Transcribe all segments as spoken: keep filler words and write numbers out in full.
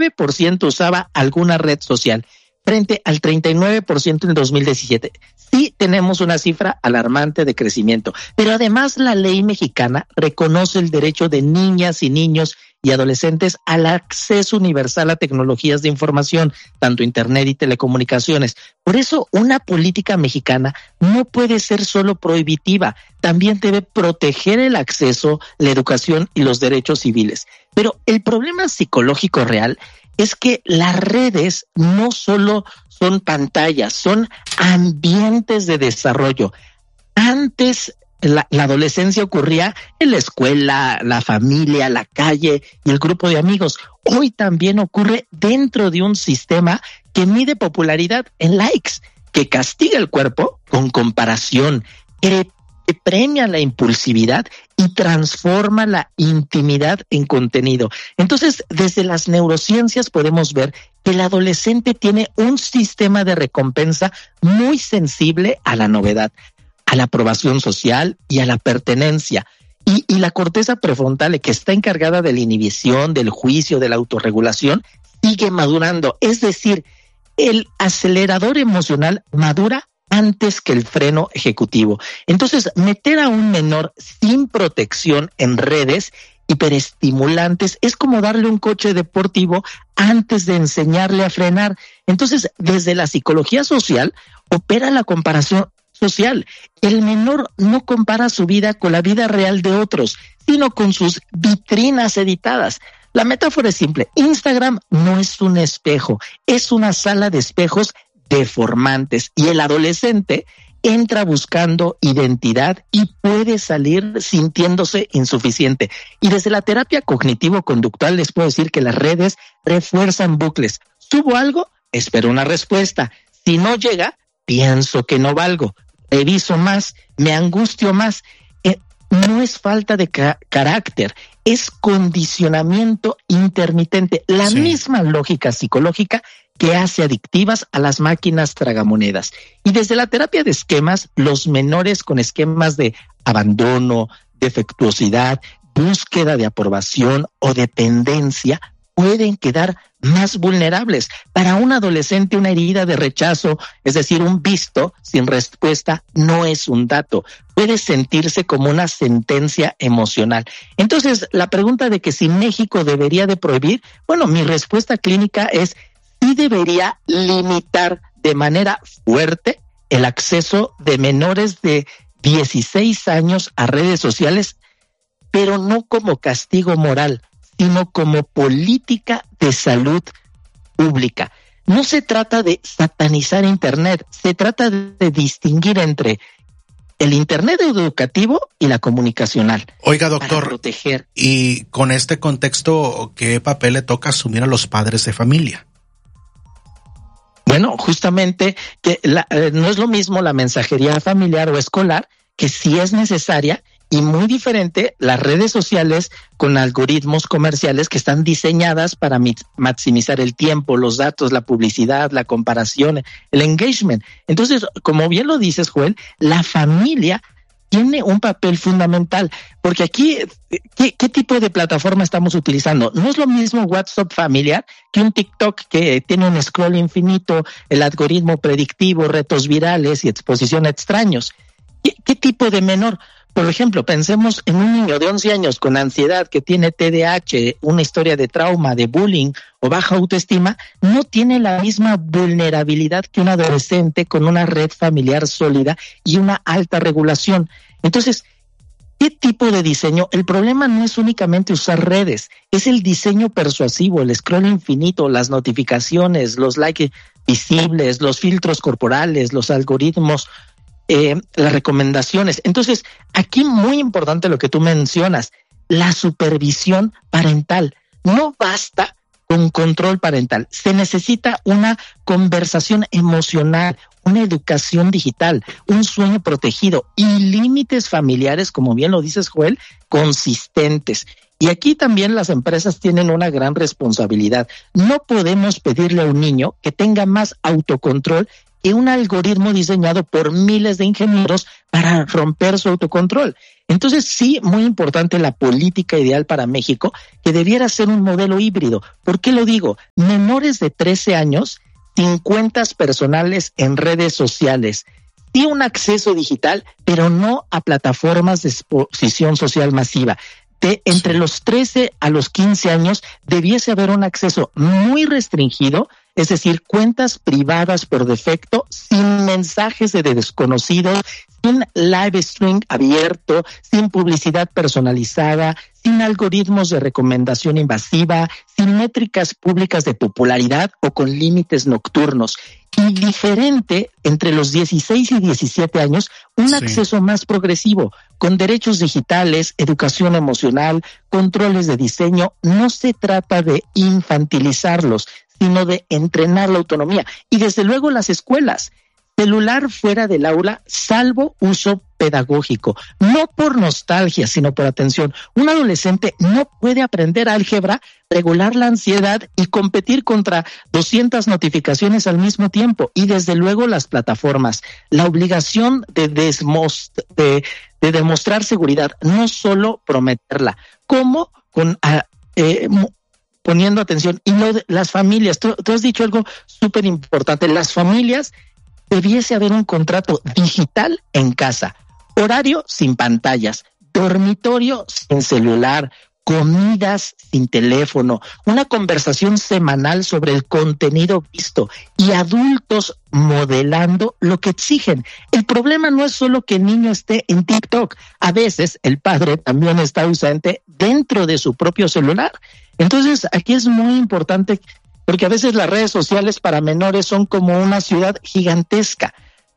por ciento usaba alguna red social, frente al treinta y nueve por ciento en dos mil diecisiete. Sí tenemos una cifra alarmante de crecimiento, pero además la ley mexicana reconoce el derecho de niñas y niños y adolescentes al acceso universal a tecnologías de información, tanto Internet y telecomunicaciones. Por eso, una política mexicana no puede ser solo prohibitiva, también debe proteger el acceso, la educación y los derechos civiles. Pero el problema psicológico real es que las redes no solo son pantallas, son ambientes de desarrollo. Antes la, la adolescencia ocurría en la escuela, la familia, la calle y el grupo de amigos. Hoy también ocurre dentro de un sistema que mide popularidad en likes, que castiga el cuerpo con comparación, que que premia la impulsividad y transforma la intimidad en contenido. Entonces, desde las neurociencias podemos ver que el adolescente tiene un sistema de recompensa muy sensible a la novedad, a la aprobación social y a la pertenencia. Y, y la corteza prefrontal, que está encargada de la inhibición, del juicio, de la autorregulación, sigue madurando. Es decir, el acelerador emocional madura antes que el freno ejecutivo. Entonces, meter a un menor sin protección en redes hiperestimulantes es como darle un coche deportivo antes de enseñarle a frenar. Entonces, desde la psicología social, opera la comparación social. El menor no compara su vida con la vida real de otros, sino con sus vitrinas editadas. La metáfora es simple. Instagram no es un espejo, es una sala de espejos deformantes, y el adolescente entra buscando identidad y puede salir sintiéndose insuficiente. Y desde la terapia cognitivo-conductual les puedo decir que las redes refuerzan bucles. Subo algo, espero una respuesta. Si no llega, pienso que no valgo. Reviso más, me angustio más. Eh, no es falta de ca- carácter, es condicionamiento intermitente. La sí. misma lógica psicológica que hace adictivas a las máquinas tragamonedas. Y desde la terapia de esquemas, los menores con esquemas de abandono, defectuosidad, búsqueda de aprobación o dependencia pueden quedar más vulnerables. Para un adolescente, una herida de rechazo, es decir, un visto sin respuesta, no es un dato. Puede sentirse como una sentencia emocional. Entonces, la pregunta de que si México debería de prohibir, bueno, mi respuesta clínica es sí debería limitar de manera fuerte el acceso de menores de dieciséis años a redes sociales, pero no como castigo moral, sino como política de salud pública. No se trata de satanizar Internet, se trata de distinguir entre el Internet educativo y la comunicacional. Oiga, doctor, para proteger. Y con este contexto, ¿qué papel le toca asumir a los padres de familia? Bueno, justamente que la, eh, no es lo mismo la mensajería familiar o escolar, que sí es necesaria, y muy diferente las redes sociales con algoritmos comerciales que están diseñadas para maximizar el tiempo, los datos, la publicidad, la comparación, el engagement. Entonces, como bien lo dices, Joel, la familia tiene un papel fundamental, porque aquí, ¿qué, qué tipo de plataforma estamos utilizando? No es lo mismo WhatsApp familiar que un TikTok que tiene un scroll infinito, el algoritmo predictivo, retos virales y exposición a extraños. ¿Qué, qué tipo de menor? Por ejemplo, pensemos en un niño de once años con ansiedad que tiene T D A H, una historia de trauma, de bullying o baja autoestima, no tiene la misma vulnerabilidad que un adolescente con una red familiar sólida y una alta regulación. Entonces, ¿qué tipo de diseño? El problema no es únicamente usar redes, es el diseño persuasivo, el scroll infinito, las notificaciones, los likes visibles, los filtros corporales, los algoritmos, Eh, las recomendaciones. Entonces, aquí muy importante lo que tú mencionas, la supervisión parental. No basta con control parental, se necesita una conversación emocional, una educación digital, un sueño protegido y límites familiares, como bien lo dices, Joel, consistentes. Y aquí también las empresas tienen una gran responsabilidad. No podemos pedirle a un niño que tenga más autocontrol y un algoritmo diseñado por miles de ingenieros para romper su autocontrol. Entonces, sí, muy importante la política ideal para México, que debiera ser un modelo híbrido. ¿Por qué lo digo? Menores de trece años, sin cuentas personales en redes sociales, sí un acceso digital, pero no a plataformas de exposición social masiva. De entre los trece a los quince años debiese haber un acceso muy restringido, es decir, cuentas privadas por defecto, sin mensajes de desconocidos, sin live stream abierto, sin publicidad personalizada, sin algoritmos de recomendación invasiva, sin métricas públicas de popularidad o con límites nocturnos. Y diferente entre los dieciséis y diecisiete años, un sí. acceso más progresivo, con derechos digitales, educación emocional, controles de diseño. No se trata de infantilizarlos, sino de entrenar la autonomía. Y desde luego las escuelas, celular fuera del aula, salvo uso pedagógico, no por nostalgia, sino por atención. Un adolescente no puede aprender álgebra, regular la ansiedad y competir contra doscientas notificaciones al mismo tiempo. Y desde luego las plataformas, la obligación de, desmost- de, de demostrar seguridad, no solo prometerla, como con uh, eh, poniendo atención. Y lo de, las familias, tú, tú has dicho algo súper importante, las familias debiese haber un contrato digital en casa, horario sin pantallas, dormitorio sin celular, comidas sin teléfono, una conversación semanal sobre el contenido visto y adultos modelando lo que exigen. El problema no es solo que el niño esté en TikTok, a veces el padre también está ausente dentro de su propio celular. Entonces aquí es muy importante, porque a veces las redes sociales para menores son como una ciudad gigantesca.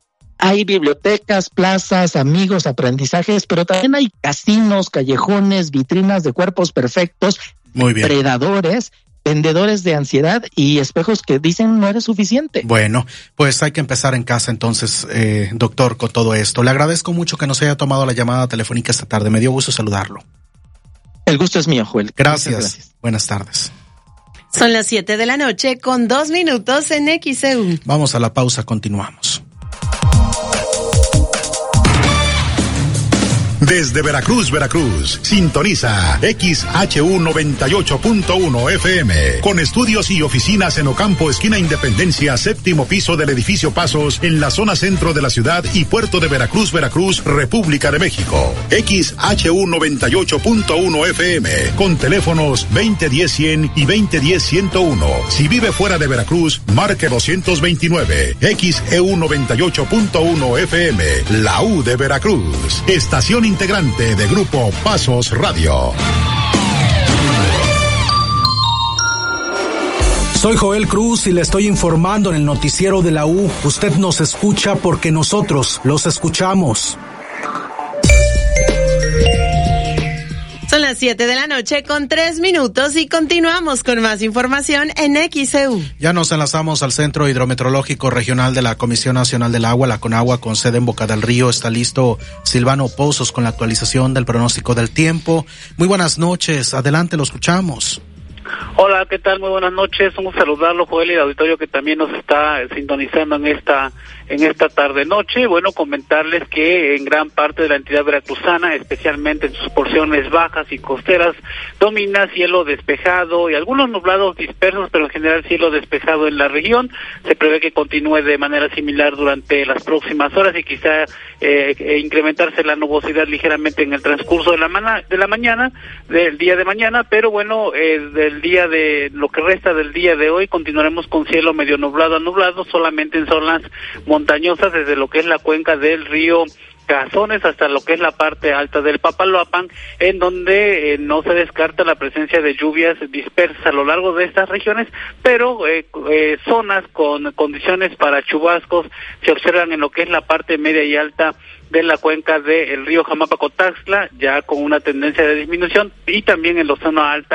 Hay bibliotecas, plazas, amigos, aprendizajes, pero también hay casinos, callejones, vitrinas de cuerpos perfectos, muy bien, predadores, vendedores de ansiedad y espejos que dicen no eres suficiente. Bueno, pues hay que empezar en casa entonces, eh, doctor, con todo esto. Le agradezco mucho que nos haya tomado la llamada telefónica esta tarde. Me dio gusto saludarlo. El gusto es mío, Joel. Gracias. gracias. Buenas tardes. Son las siete de la noche con dos minutos en X E U. Vamos a la pausa, continuamos. Desde Veracruz, Veracruz, sintoniza X H U noventa y ocho punto uno F M, con estudios y oficinas en Ocampo, esquina Independencia, séptimo piso del edificio Pasos, en la zona centro de la ciudad y puerto de Veracruz, Veracruz, República de México. X H U noventa y ocho punto uno F M, con teléfonos veinte diez cien y veinte diez ciento uno. Si vive fuera de Veracruz, marque doscientos veintinueve. X E U noventa y ocho punto uno F M, la U de Veracruz. Estación integrante de Grupo Pasos Radio. Soy Joel Cruz y le estoy informando en el noticiero de la U. Usted nos escucha porque nosotros los escuchamos. Son las siete de la noche con tres minutos y continuamos con más información en X E U. Ya nos enlazamos al Centro Hidrometeorológico Regional de la Comisión Nacional del Agua, la CONAGUA, con sede en Boca del Río. Está listo Silvano Pozos con la actualización del pronóstico del tiempo. Muy buenas noches, adelante, lo escuchamos. Hola, ¿qué tal? Muy buenas noches. Un saludarlo, Joel, y el auditorio que también nos está sintonizando en esta en esta tarde-noche. Bueno, comentarles que en gran parte de la entidad veracruzana, especialmente en sus porciones bajas y costeras, domina cielo despejado y algunos nublados dispersos, pero en general cielo despejado en la región. Se prevé que continúe de manera similar durante las próximas horas y quizá eh, eh, incrementarse la nubosidad ligeramente en el transcurso de la, mana, de la mañana, del día de mañana, pero bueno, eh, del día de, lo que resta del día de hoy, continuaremos con cielo medio nublado a nublado, solamente en zonas montañosas, desde lo que es la cuenca del río Cazones hasta lo que es la parte alta del Papaloapan, en donde eh, no se descarta la presencia de lluvias dispersas a lo largo de estas regiones, pero eh, eh, zonas con condiciones para chubascos se observan en lo que es la parte media y alta de la cuenca del río Jamapa-Cotaxtla, ya con una tendencia de disminución, y también en la zona alta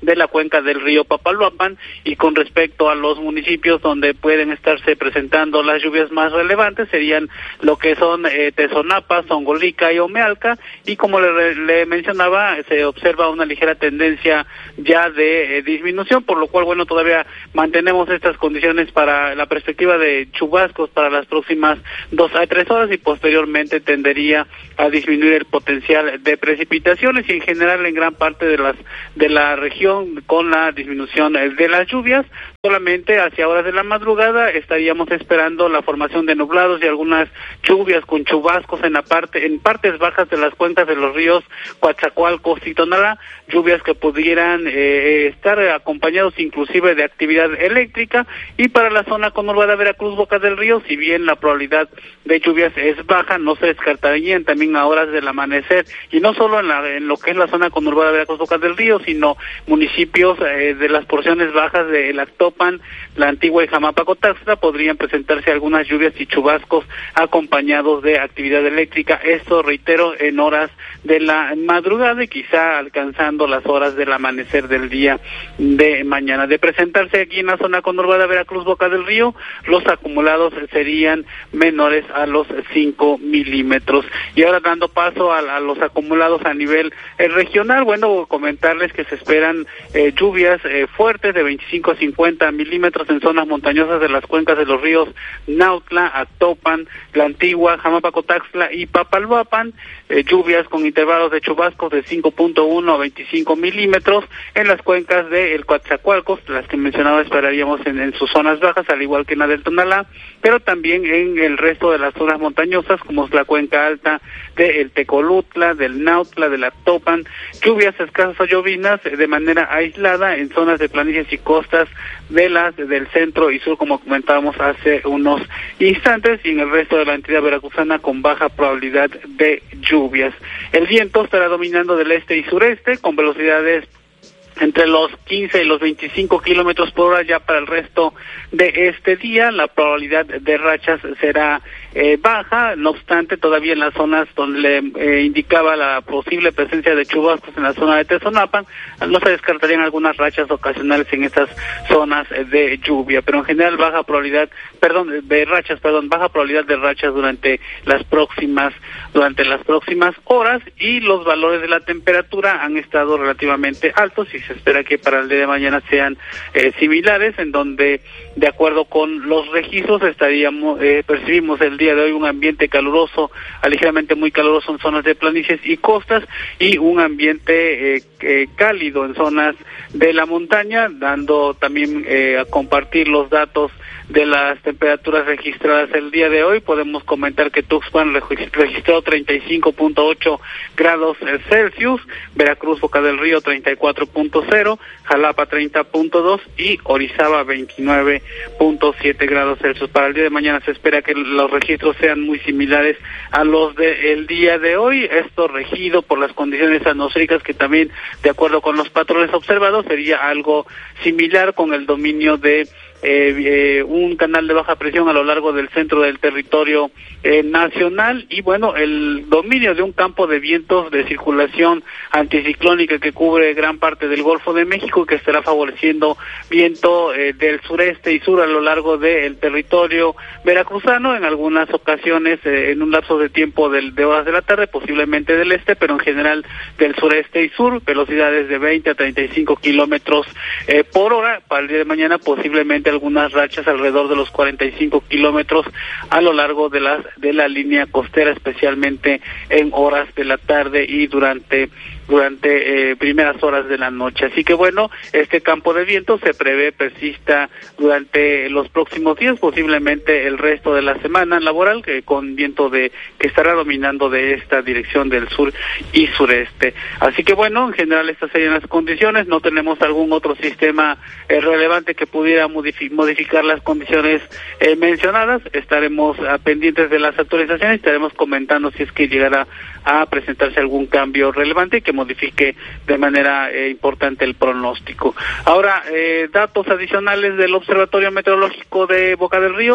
de la cuenca del río Papaloapan. Y con respecto a los municipios donde pueden estarse presentando las lluvias más relevantes, serían lo que son eh, Tezonapa, Zongolica y Omealca, y como le, le mencionaba, se observa una ligera tendencia ya de eh, disminución, por lo cual, bueno, todavía mantenemos estas condiciones para la perspectiva de chubascos para las próximas dos a tres horas, y posteriormente tendería a disminuir el potencial de precipitaciones, y en general en gran parte de las de la región con la disminución de las lluvias. Solamente hacia horas de la madrugada estaríamos esperando la formación de nublados y algunas lluvias con chubascos en la parte en partes bajas de las cuencas de los ríos Coatzacoalcos y Tonalá, lluvias que pudieran eh, estar acompañados inclusive de actividad eléctrica. Y para la zona conurbada Veracruz, Boca del Río, si bien la probabilidad de lluvias es baja, no se descartarían también a horas del amanecer, y no solo en, la, en lo que es la zona conurbada Veracruz, Boca del Río, sino municipios eh, de las porciones bajas de El Actopan, La Antigua y Jamapa-Cotaxtla, podrían presentarse algunas lluvias y chubascos acompañados de actividad eléctrica. Esto, reitero, en horas de la madrugada y quizá alcanzando las horas del amanecer del día de mañana. De presentarse aquí en la zona conurbada Veracruz, Boca del Río, los acumulados serían menores a los cinco milímetros. Y ahora, dando paso a, a los acumulados a nivel eh, regional, bueno, comentarles que se esperan eh, lluvias eh, fuertes de veinticinco a cincuenta milímetros en zonas montañosas de las cuencas de los ríos Nautla, Actopan, La Antigua, Jamapa-Cotaxtla y Papaloapan, eh, lluvias con intervalos de chubascos de cinco punto uno a veinticinco milímetros en las cuencas de El Coatzacoalcos, las que mencionaba esperaríamos en, en sus zonas bajas, al igual que en la del Tonalá, pero también en el resto de las zonas montañosas, como es la cuenca alta de El Tecolutla, del Nautla, del Actopan, lluvias escasas o llovinas de manera aislada en zonas de planicies y costas de las del centro y sur, como comentábamos hace unos instantes, y en el resto de la entidad veracruzana con baja probabilidad de lluvias. El viento estará dominando del este y sureste con velocidades entre los quince y los veinticinco kilómetros por hora ya para el resto de este día. La probabilidad de rachas será eh, baja, no obstante, todavía en las zonas donde le eh, indicaba la posible presencia de chubascos en la zona de Tezonapan, no se descartarían algunas rachas ocasionales en estas zonas de lluvia, pero en general baja probabilidad, perdón, de rachas, perdón, baja probabilidad de rachas durante las próximas, durante las próximas horas, y los valores de la temperatura han estado relativamente altos y se espera que para el día de mañana sean eh, similares, en donde, de acuerdo con los registros, estaríamos eh, percibimos el día de hoy un ambiente caluroso, a ligeramente muy caluroso en zonas de planicies y costas, y un ambiente eh, eh, cálido en zonas de la montaña, dando también eh, a compartir los datos de las temperaturas registradas el día de hoy. Podemos comentar que Tuxpan registró treinta y cinco punto ocho grados Celsius, Veracruz, Boca del Río treinta y cuatro punto cero, Jalapa treinta punto dos y Orizaba veintinueve punto siete grados Celsius. Para el día de mañana se espera que los registros sean muy similares a los del día de hoy, esto regido por las condiciones atmosféricas que también, de acuerdo con los patrones observados, sería algo similar, con el dominio de Eh, eh, un canal de baja presión a lo largo del centro del territorio eh, nacional, y bueno, el dominio de un campo de vientos de circulación anticiclónica que cubre gran parte del Golfo de México, que estará favoreciendo viento eh, del sureste y sur a lo largo del territorio veracruzano, en algunas ocasiones eh, en un lapso de tiempo del, de horas de la tarde, posiblemente del este, pero en general del sureste y sur, velocidades de veinte a treinta y cinco kilómetros eh, por hora. Para el día de mañana posiblemente algunas rachas alrededor de los cuarenta y cinco kilómetros a lo largo de la, de la línea costera, especialmente en horas de la tarde y durante durante eh, primeras horas de la noche. Así que bueno, este campo de viento se prevé persista durante los próximos días, posiblemente el resto de la semana laboral, que con viento de que estará dominando de esta dirección del sur y sureste. Así que bueno, en general estas serían las condiciones. No tenemos algún otro sistema eh, relevante que pudiera modifi- modificar las condiciones eh, mencionadas. Estaremos uh, pendientes de las actualizaciones, estaremos comentando si es que llegará a presentarse algún cambio relevante que modifique de manera eh, importante el pronóstico. Ahora, eh, datos adicionales del Observatorio Meteorológico de Boca del Río.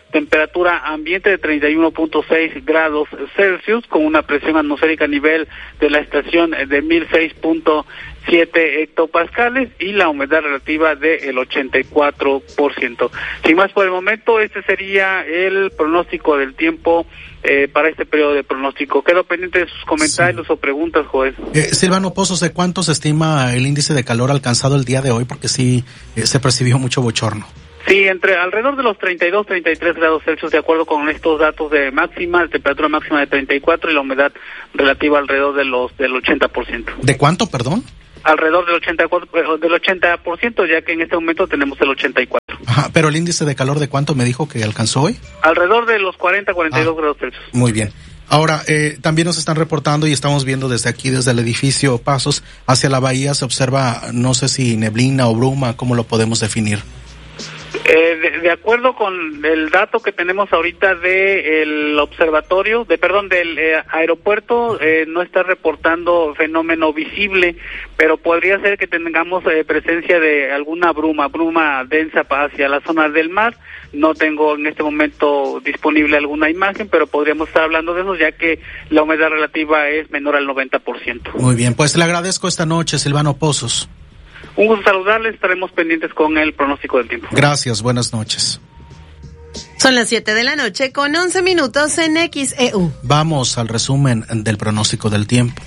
temperatura ambiente de treinta y uno punto seis grados Celsius, con una presión atmosférica a nivel de la estación de mil seis punto siete hectopascales y la humedad relativa del ochenta y cuatro por ciento. Sin más por el momento, este sería el pronóstico del tiempo eh, para este periodo de pronóstico. Quedo pendiente de sus comentarios sí. o preguntas, Joel. Eh, Silvano Pozos, ¿de cuánto se estima el índice de calor alcanzado el día de hoy? Porque sí eh, se percibió mucho bochorno. Sí, entre alrededor de los treinta y dos, treinta y tres grados Celsius, de acuerdo con estos datos de máxima, temperatura máxima de treinta y cuatro y la humedad relativa alrededor de los del ochenta por ciento. ¿De cuánto, perdón? Alrededor del ochenta y cuatro, del ochenta por ciento, ya que en este momento tenemos el ochenta y cuatro. Ajá, pero el índice de calor, ¿de cuánto me dijo que alcanzó hoy? Alrededor de los cuarenta, cuarenta y dos ah, grados Celsius. Muy bien. Ahora, eh, también nos están reportando y estamos viendo desde aquí, desde el edificio Pasos, hacia la bahía se observa, no sé si neblina o bruma, ¿cómo lo podemos definir? Eh, de, de acuerdo con el dato que tenemos ahorita del observatorio, de perdón, del eh, aeropuerto, eh, no está reportando fenómeno visible, pero podría ser que tengamos eh, presencia de alguna bruma, bruma densa hacia la zona del mar. No tengo en este momento disponible alguna imagen, pero podríamos estar hablando de eso, ya que la humedad relativa es menor al noventa por ciento. Muy bien, pues le agradezco esta noche, Silvano Pozos. Un gusto saludarles, estaremos pendientes con el pronóstico del tiempo. Gracias, buenas noches. Son las siete de la noche con once minutos en X E U. Vamos al resumen del pronóstico del tiempo.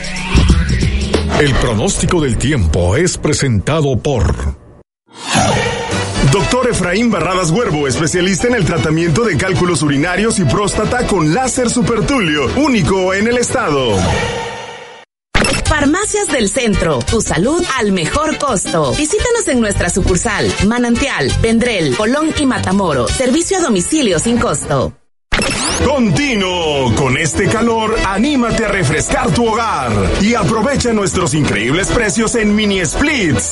El pronóstico del tiempo es presentado por Doctor Efraín Barradas Huervo, especialista en el tratamiento de cálculos urinarios y próstata con láser supertulio, único en el estado. Farmacias del Centro, tu salud al mejor costo. Visítanos en nuestra sucursal, Manantial, Vendrell, Colón y Matamoros. Servicio a domicilio sin costo. Continuo, con este calor, anímate a refrescar tu hogar y aprovecha nuestros increíbles precios en mini splits.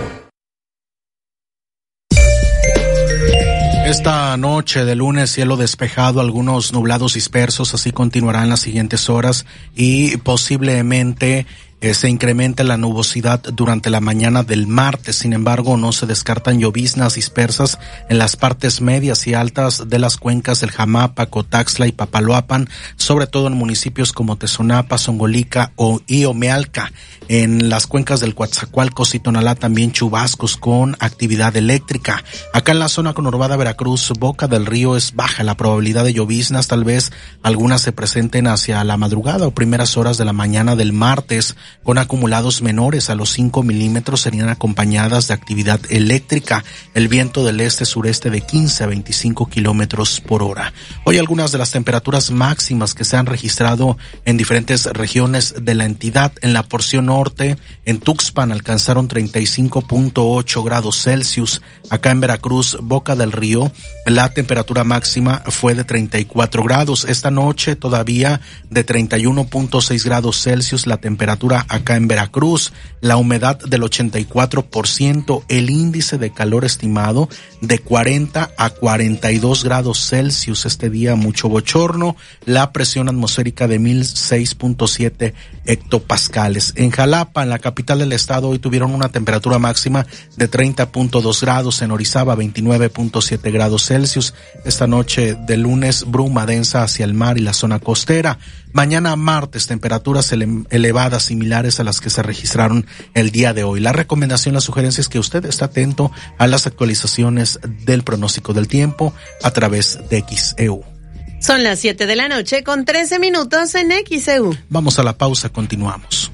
Esta noche de lunes, cielo despejado, algunos nublados dispersos, así continuarán las siguientes horas y posiblemente eh, se incremente la nubosidad durante la mañana del martes. Sin embargo, no se descartan lloviznas dispersas en las partes medias y altas de las cuencas del Jamapa, Cotaxtla y Papaloapan, sobre todo en municipios como Tezonapa, Zongolica o y Omealca. En las cuencas del Coatzacoalcos y Tonalá también chubascos con actividad eléctrica. Acá en la zona conurbada Veracruz, Boca del Río, es baja la probabilidad de lloviznas, tal vez algunas se presenten hacia la madrugada o primeras horas de la mañana del martes, con acumulados menores a los cinco milímetros, serían acompañadas de actividad eléctrica. El viento del este-sureste de quince a veinticinco kilómetros por hora. Hoy algunas de las temperaturas máximas que se han registrado en diferentes regiones de la entidad. En la porción norte, en Tuxpan alcanzaron treinta y cinco punto ocho grados Celsius. Acá en Veracruz, Boca del Río, la temperatura máxima fue de treinta y cuatro grados. Esta noche todavía de treinta y uno punto seis grados Celsius la temperatura acá en Veracruz. La humedad del ochenta y cuatro por ciento, el índice de calor estimado de cuarenta a cuarenta y dos grados Celsius. Este día mucho bochorno. La presión atmosférica de mil seis punto siete hectopascales. En Jalapa, en la capital del estado, hoy tuvieron una temperatura máxima de treinta punto dos grados. En Orizaba, veintinueve punto siete grados Celsius. Esta noche de lunes, bruma densa hacia el mar y la zona costera. Mañana martes, temperaturas ele- elevadas similares a las que se registraron el día de hoy. La recomendación, la sugerencia es que usted esté atento a las actualizaciones del pronóstico del tiempo a través de X E U. Son las siete de la noche con trece minutos en X E U. Vamos a la pausa, continuamos.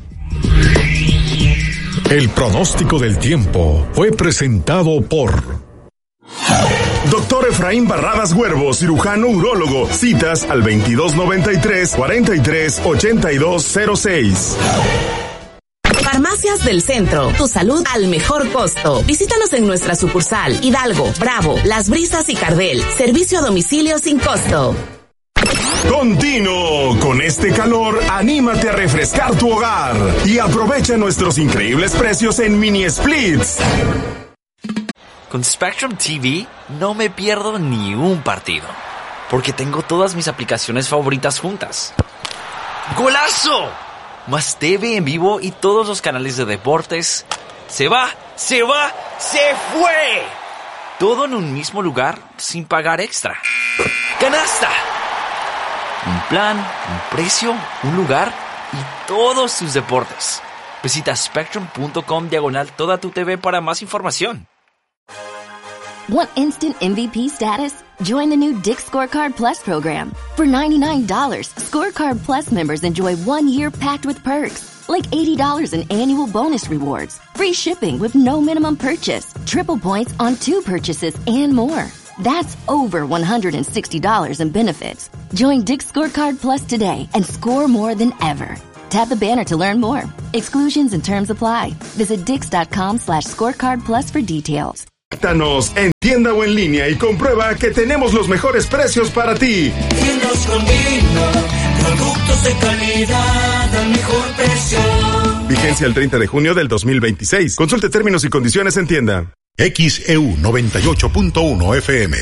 El pronóstico del tiempo fue presentado por Doctor Efraín Barradas Huervo, cirujano urólogo. Citas al veintidós noventa y tres, cuarenta y tres, ochenta y dos cero seis. Farmacias del Centro, tu salud al mejor costo. Visítanos en nuestra sucursal, Hidalgo, Bravo, Las Brisas y Cardel. Servicio a domicilio sin costo. Continuo, con este calor, anímate a refrescar tu hogar y aprovecha nuestros increíbles precios en mini splits. Con Spectrum T V no me pierdo ni un partido, porque tengo todas mis aplicaciones favoritas juntas. ¡Golazo! Más T V en vivo y todos los canales de deportes. ¡Se va! ¡Se va! ¡Se fue! Todo en un mismo lugar sin pagar extra. ¡Canasta! Un plan, un precio, un lugar y todos tus deportes. Visita spectrum.com diagonal toda tu T V para más información. Want instant M V P status? Join the new Dick's Scorecard Plus program. For ninety-nine dollars, Scorecard Plus members enjoy one year packed with perks, like eighty dollars in annual bonus rewards, free shipping with no minimum purchase, triple points on two purchases, and more. That's over one hundred sixty dollars in benefits. Join Dick's Scorecard Plus today and score more than ever. Tap the banner to learn more. Exclusions and terms apply. Visit dix.com slash scorecard plus for details. Visítanos en tienda o en línea y comprueba que tenemos los mejores precios para ti. Tiendas con vino, productos de calidad al mejor precio. Vigencia el treinta de junio del dos mil veintiséis. Consulte términos y condiciones en tienda. X E U noventa y ocho punto uno F M.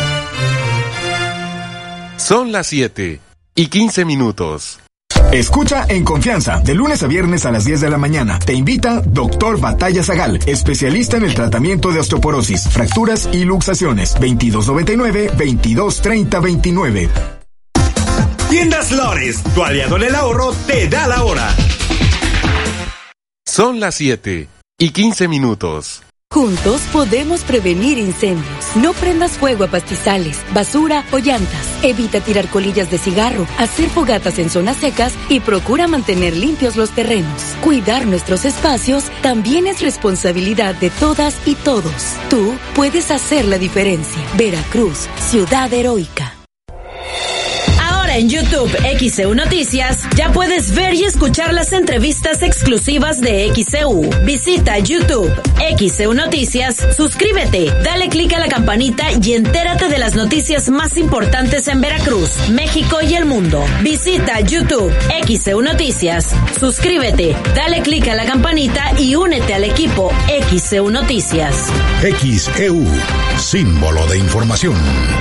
Son las siete y quince minutos. Escucha en confianza, de lunes a viernes a las diez de la mañana. Te invita Doctor Batalla Zagal, especialista en el tratamiento de osteoporosis, fracturas y luxaciones. veintidós noventa y nueve, veintidós treinta veintinueve. Tiendas Lores, tu aliado en el ahorro, te da la hora. Son las siete y quince minutos. Juntos podemos prevenir incendios. No prendas fuego a pastizales, basura o llantas. Evita tirar colillas de cigarro, hacer fogatas en zonas secas y procura mantener limpios los terrenos. Cuidar nuestros espacios también es responsabilidad de todas y todos. Tú puedes hacer la diferencia. Veracruz, ciudad heroica. En YouTube X E U Noticias ya puedes ver y escuchar las entrevistas exclusivas de X E U. Visita YouTube X E U Noticias, suscríbete, dale clic a la campanita y entérate de las noticias más importantes en Veracruz, México y el mundo. Visita YouTube X E U Noticias, suscríbete, dale clic a la campanita y únete al equipo X E U Noticias. X E U, símbolo de información.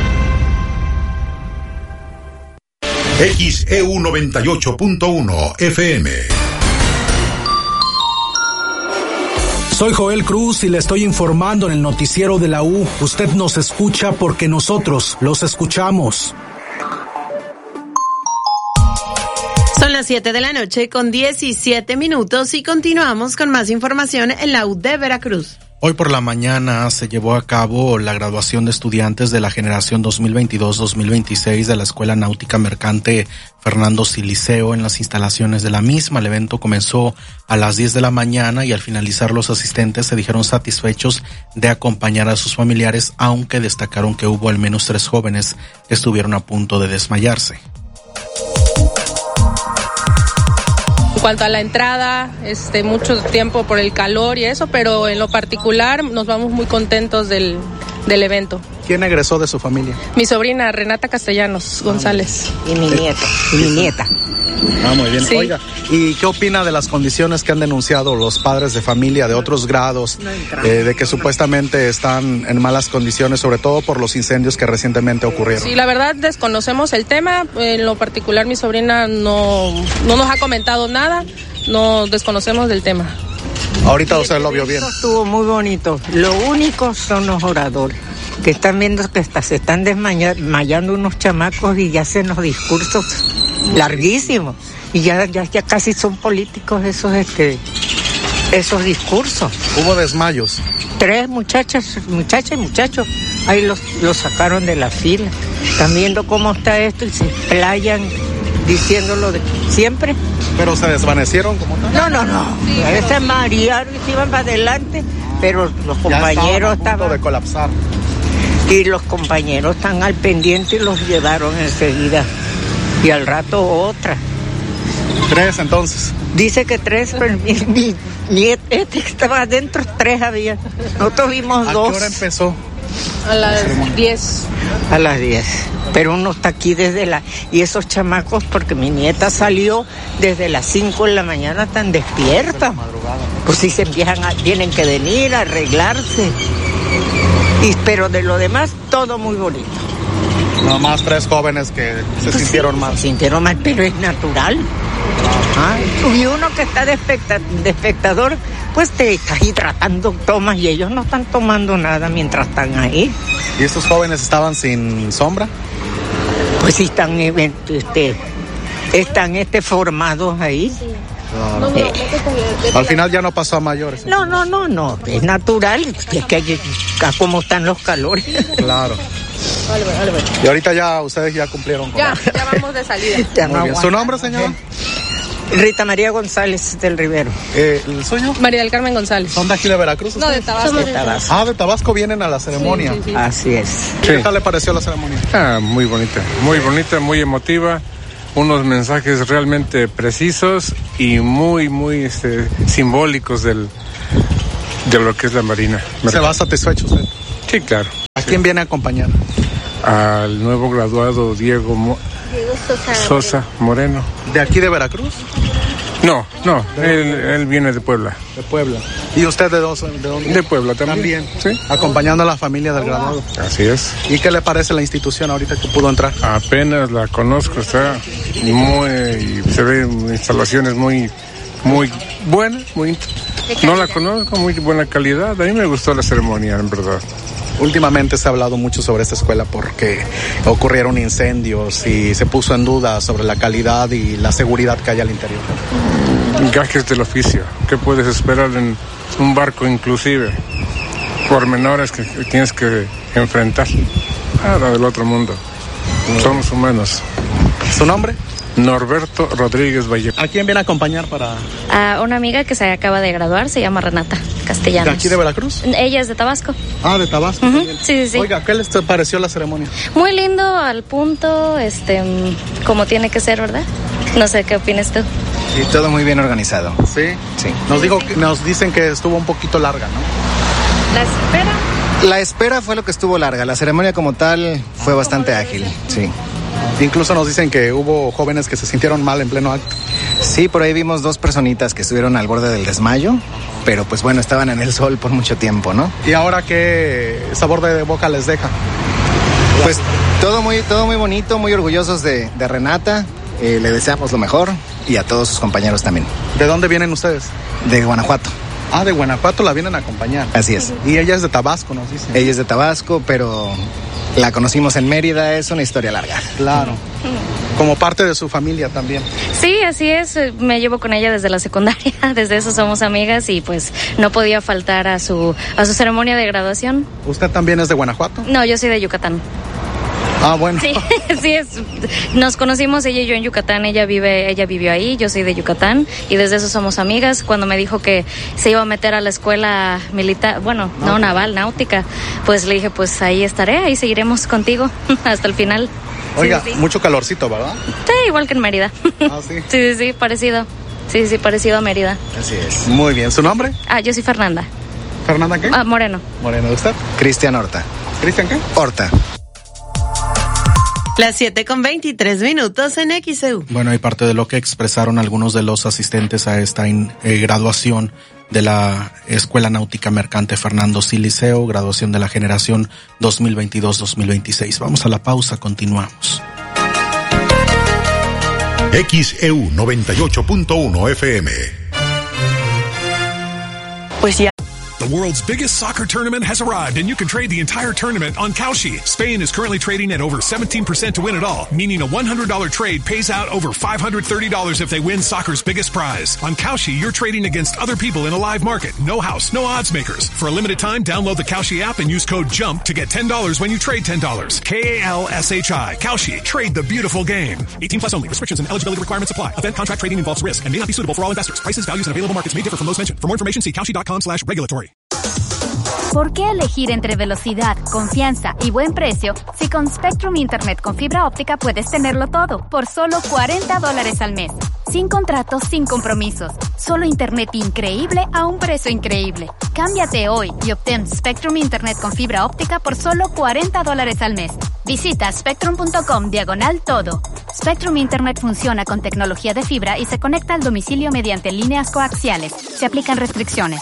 X E U noventa y ocho punto uno F M. Soy Joel Cruz y le estoy informando en el noticiero de la U. Usted nos escucha porque nosotros los escuchamos. Son las siete de la noche con diecisiete minutos y continuamos con más información en la U de Veracruz. Hoy por la mañana se llevó a cabo la graduación de estudiantes de la generación dos mil veintidós dos mil veintiséis de la Escuela Náutica Mercante Fernando Siliceo en las instalaciones de la misma. El evento comenzó a las diez de la mañana y al finalizar los asistentes se dijeron satisfechos de acompañar a sus familiares, aunque destacaron que hubo al menos tres jóvenes que estuvieron a punto de desmayarse. En cuanto a la entrada, este, mucho tiempo por el calor y eso, pero en lo particular nos vamos muy contentos del, del evento. ¿Quién egresó de su familia? Mi sobrina Renata Castellanos González. Y mi nieta, y mi nieta. Ah, muy bien. Sí. Oiga, ¿y qué opina de las condiciones que han denunciado los padres de familia de otros grados, eh, de que supuestamente están en malas condiciones, sobre todo por los incendios que recientemente ocurrieron? Sí, la verdad desconocemos el tema. En lo particular mi sobrina no, no nos ha comentado nada, no desconocemos del tema. Ahorita usted lo vio bien. Estuvo muy bonito. Lo único son los oradores, que están viendo que hasta se están desmayando unos chamacos y ya hacen los discursos larguísimos. Y ya, ya, ya casi son políticos esos, este, esos discursos. ¿Hubo desmayos? Tres muchachas, muchachas y muchachos. Ahí los, los sacaron de la fila. Están viendo cómo está esto y se explayan diciéndolo de siempre. ¿Pero se desvanecieron como tal? No, no, no. Sí, a veces marearon y se iban para adelante, pero los compañeros estaban a punto de colapsar. Y los compañeros están al pendiente y los llevaron enseguida. Y al rato otra. ¿Tres entonces? Dice que tres, pero mi, mi, mi este que estaba adentro, tres había. Nosotros vimos ¿A dos. ¿A qué hora empezó? A las diez. A las diez. Pero uno está aquí desde la... Y esos chamacos, porque mi nieta salió desde las cinco de la mañana, tan despierta. Pues si se empiezan a, tienen que venir a arreglarse. Y, pero de lo demás, todo muy bonito. Nomás tres jóvenes que se pues sintieron sí, mal. Se sintieron mal, pero es natural. Ah, y uno que está de, especta, de espectador, pues te estás hidratando, tomas, y ellos no están tomando nada mientras están ahí. ¿Y estos jóvenes estaban sin sombra? Pues sí, están, este, están este, formados ahí. Sí. No, no, eh, no, al final ya no pasó a mayores. No, no, no, no, es natural, es que como están los calores. Claro. Y ahorita ya ustedes ya cumplieron con ya, la... ya vamos de salida. Ya no ¿Su nombre, señora? Rita María González del Rivero. Eh, ¿El suyo? María del Carmen González. ¿Son de aquí de Veracruz? No, de Tabasco. de Tabasco. Ah, de Tabasco vienen a la ceremonia. Sí, sí, sí. Así es. Sí. ¿Qué tal le pareció la ceremonia? Ah, muy bonita, muy bonita, muy emotiva. Unos mensajes realmente precisos y muy, muy este, simbólicos del, de lo que es la Marina. ¿Se va satisfecho usted? Sí, claro. ¿A sí. quién viene a acompañar? Al nuevo graduado Diego, Mo- Diego Sosa, Sosa Moreno. ¿De aquí de Veracruz? No, no, él, él viene de Puebla. De Puebla. ¿Y usted de dónde? De, dónde? de Puebla también. También, sí. Acompañando a la familia del graduado. Así es. ¿Y qué le parece la institución ahorita que pudo entrar? Apenas la conozco, está muy, se ven instalaciones muy, muy buenas, muy, no la conozco, muy buena calidad. A mí me gustó la ceremonia, en verdad. Últimamente se ha hablado mucho sobre esta escuela porque ocurrieron incendios y se puso en duda sobre la calidad y la seguridad que hay al interior. Gajes del oficio. ¿Qué puedes esperar en un barco inclusive? Pormenores que tienes que enfrentar. Nada del otro mundo. Somos humanos. ¿Su nombre? Norberto Rodríguez Vallejo. ¿A quién viene a acompañar para...? A una amiga que se acaba de graduar, se llama Renata Castellanos. ¿De aquí de Veracruz? Ella es de Tabasco. Ah, de Tabasco. Uh-huh. Sí, sí, sí. Oiga, ¿qué les pareció la ceremonia? Muy lindo, al punto, este, como tiene que ser, ¿verdad? No sé, ¿qué opinas tú? Sí, todo muy bien organizado. ¿Sí? Sí. Nos, dijo, nos dicen que estuvo un poquito larga, ¿no? ¿La espera? La espera fue lo que estuvo larga. La ceremonia como tal fue bastante ágil, sí. Incluso nos dicen que hubo jóvenes que se sintieron mal en pleno acto. Sí, por ahí vimos dos personitas que estuvieron al borde del desmayo, pero pues bueno, estaban en el sol por mucho tiempo, ¿no? ¿Y ahora qué sabor de boca les deja? Pues todo muy, todo muy bonito, muy orgullosos de, de Renata, eh, le deseamos lo mejor y a todos sus compañeros también. ¿De dónde vienen ustedes? De Guanajuato. Ah, de Guanajuato la vienen a acompañar. Así es. Y ella es de Tabasco, nos dicen. Ella es de Tabasco, pero la conocimos en Mérida, es una historia larga. Claro. Como parte de su familia también. Sí, así es, me llevo con ella desde la secundaria, desde eso somos amigas y pues no podía faltar a su a su ceremonia de graduación. ¿Usted también es de Guanajuato? No, yo soy de Yucatán. Ah, bueno. Sí, sí es. Nos conocimos ella y yo en Yucatán. Ella vive, ella vivió ahí. Yo soy de Yucatán y desde eso somos amigas. Cuando me dijo que se iba a meter a la escuela militar, bueno, no, no naval, náutica, pues le dije, pues ahí estaré, ahí seguiremos contigo hasta el final. Oiga, sí, sí. Mucho calorcito, ¿verdad? Sí, igual que en Mérida. Ah, sí. Sí, sí, sí, parecido. Sí, sí, parecido a Mérida. Así es. Muy bien. ¿Su nombre? Ah, yo soy Fernanda. ¿Fernanda qué? Ah, Moreno. Moreno, ¿de usted? Cristian Horta. ¿Cristian qué? Horta. Las siete con veintitrés minutos en X E U. Bueno, y parte de lo que expresaron algunos de los asistentes a esta in, eh, graduación de la Escuela Náutica Mercante Fernando Siliceo, graduación de la generación dos mil veintidós dos mil veintiséis. Vamos a la pausa, continuamos. X E U noventa y ocho punto uno F M. Pues ya. The world's biggest soccer tournament has arrived, and you can trade the entire tournament on Kalshi. Spain is currently trading at over seventeen percent to win it all, meaning a one hundred dollars trade pays out over five hundred thirty dollars if they win soccer's biggest prize. On Kalshi, you're trading against other people in a live market. No house, no odds makers. For a limited time, download the Kalshi app and use code JUMP to get ten dollars when you trade ten dollars. K A L S H I. Kalshi. Trade the beautiful game. eighteen plus only. Restrictions and eligibility requirements apply. Event contract trading involves risk and may not be suitable for all investors. Prices, values, and available markets may differ from those mentioned. For more information, see kalshi.com slash regulatory. ¿Por qué elegir entre velocidad, confianza y buen precio si con Spectrum Internet con fibra óptica puedes tenerlo todo por solo cuarenta dólares al mes? Sin contratos, sin compromisos. Solo Internet increíble a un precio increíble. Cámbiate hoy y obtén Spectrum Internet con fibra óptica por solo cuarenta dólares al mes. Visita spectrum.com diagonal todo. Spectrum Internet funciona con tecnología de fibra y se conecta al domicilio mediante líneas coaxiales. Se aplican restricciones.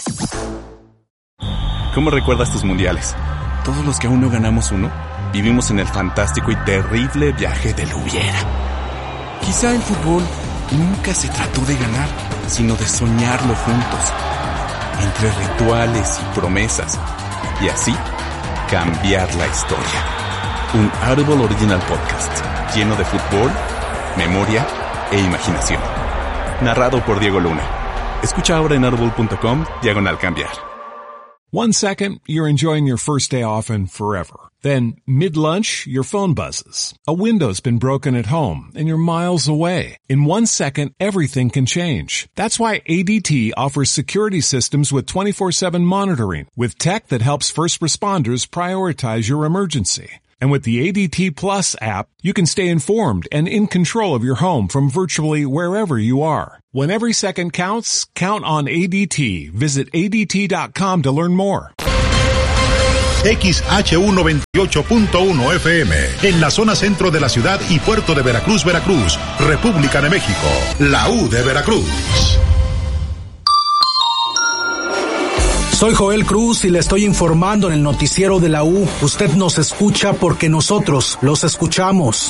¿Cómo recuerdas tus mundiales? Todos los que aún no ganamos uno, vivimos en el fantástico y terrible viaje del hubiera. Quizá el fútbol nunca se trató de ganar, sino de soñarlo juntos. entre rituales y promesas, y así cambiar la historia. Un Audible Original Podcast lleno de fútbol, memoria e imaginación. Narrado por Diego Luna. Escucha ahora en audible.com diagonal cambiar. One second, you're enjoying your first day off and forever. Then, mid-lunch, your phone buzzes. A window's been broken at home and you're miles away. In one second, everything can change. That's why A D T offers security systems with twenty-four seven monitoring, with tech that helps first responders prioritize your emergency. And with the A D T Plus app, you can stay informed and in control of your home from virtually wherever you are. When every second counts, count on A D T. Visit A D T dot com to learn more. X H U noventa y ocho punto uno F M, en la zona centro de la ciudad y puerto de Veracruz, Veracruz, República de México, la U de Veracruz. Soy Joel Cruz y le estoy informando en el noticiero de la U. Usted nos escucha porque nosotros los escuchamos.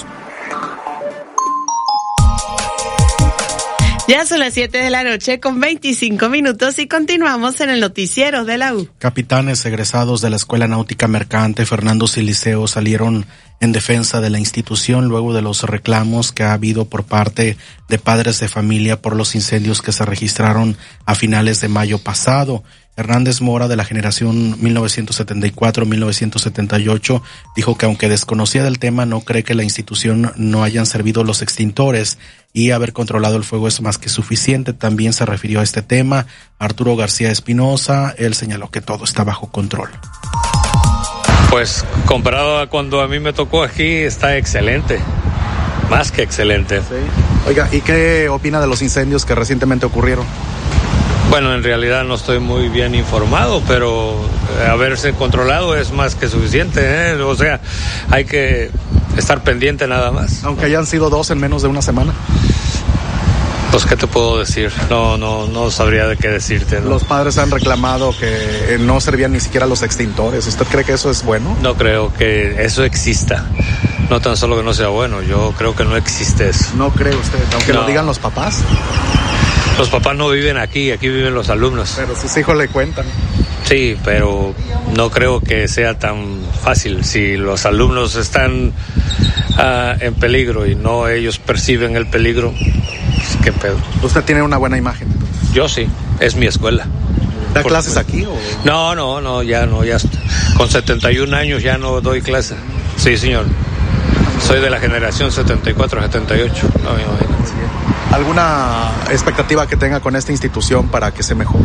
Ya son las siete de la noche con veinticinco minutos y continuamos en el noticiero de la U. Capitanes egresados de la Escuela Náutica Mercante Fernando Siliceo salieron en defensa de la institución luego de los reclamos que ha habido por parte de padres de familia por los incendios que se registraron a finales de mayo pasado. Hernández Mora, de la generación mil novecientos setenta y cuatro a mil novecientos setenta y ocho, dijo que aunque desconocía del tema, no cree que la institución no hayan servido los extintores y haber controlado el fuego es más que suficiente. También se refirió a este tema Arturo García Espinosa. Él señaló que todo está bajo control. Pues comparado a cuando a mí me tocó aquí, está excelente, más que excelente. Sí. Oiga, ¿y qué opina de los incendios que recientemente ocurrieron? Bueno, en realidad no estoy muy bien informado, pero haberse controlado es más que suficiente, ¿eh? O sea, hay que estar pendiente nada más. Aunque hayan sido dos en menos de una semana. Pues, ¿qué te puedo decir? No, no, no sabría de qué decirte, ¿no? Los padres han reclamado que no servían ni siquiera los extintores. ¿Usted cree que eso es bueno? No creo que eso exista. No tan solo que no sea bueno, yo creo que no existe eso. ¿No cree usted? Aunque no lo digan los papás. Los papás no viven aquí, aquí viven los alumnos. Pero sus hijos le cuentan. Sí, pero no creo que sea tan fácil. Si los alumnos están uh, en peligro y no ellos perciben el peligro, pues, ¿qué pedo? ¿Usted tiene una buena imagen? Entonces? Yo sí, es mi escuela. ¿Da Por clases aquí o...? No, no, no, ya no, ya con setenta y un años ya no doy clase. Sí, señor. Soy de la generación setenta y cuatro, setenta y ocho. No me imagino. ¿Alguna expectativa que tenga con esta institución para que se mejore?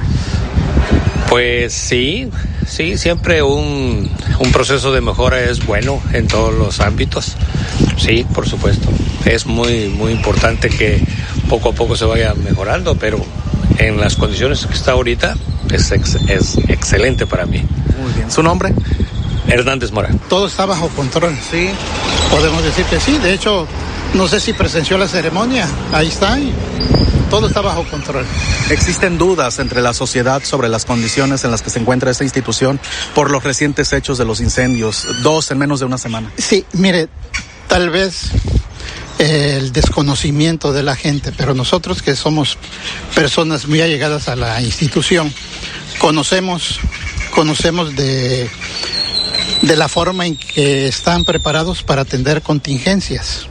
Pues sí, sí, siempre un, un proceso de mejora es bueno en todos los ámbitos. Sí, por supuesto. Es muy, muy importante que poco a poco se vaya mejorando, pero en las condiciones que está ahorita es, ex, es excelente para mí. Muy bien. ¿Su nombre? Hernández Mora. Todo está bajo control. Sí. Podemos decir que sí. De hecho, no sé si presenció la ceremonia. Ahí está. Y todo está bajo control. ¿Existen dudas entre la sociedad sobre las condiciones en las que se encuentra esta institución por los recientes hechos de los incendios? Dos en menos de una semana. Sí, mire, tal vez eh, el desconocimiento de la gente, pero nosotros que somos personas muy allegadas a la institución, conocemos, conocemos de... de la forma en que están preparados para atender contingencias.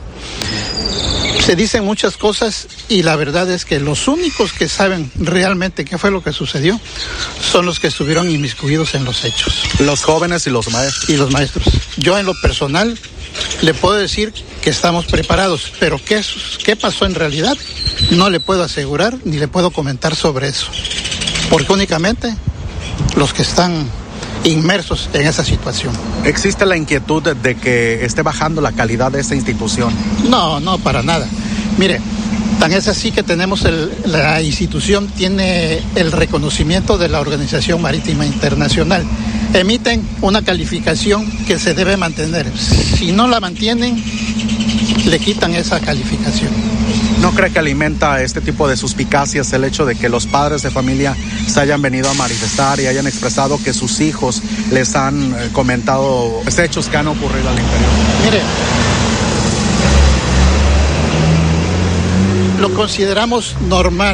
Se dicen muchas cosas y la verdad es que los únicos que saben realmente qué fue lo que sucedió son los que estuvieron inmiscuidos en los hechos. Los jóvenes y los maestros. Y los maestros. Yo en lo personal le puedo decir que estamos preparados, pero qué, qué pasó en realidad no le puedo asegurar ni le puedo comentar sobre eso. Porque únicamente los que están inmersos en esa situación. ¿Existe la inquietud de que esté bajando la calidad de esta institución? No, no, para nada. Mire, tan es así que tenemos el, la institución tiene el reconocimiento de la Organización Marítima Internacional. Emiten una calificación que se debe mantener. Si no la mantienen, le quitan esa calificación. ¿No cree que alimenta este tipo de suspicacias el hecho de que los padres de familia se hayan venido a manifestar y hayan expresado que sus hijos les han eh, comentado hechos que han ocurrido al interior? Mire, lo consideramos normal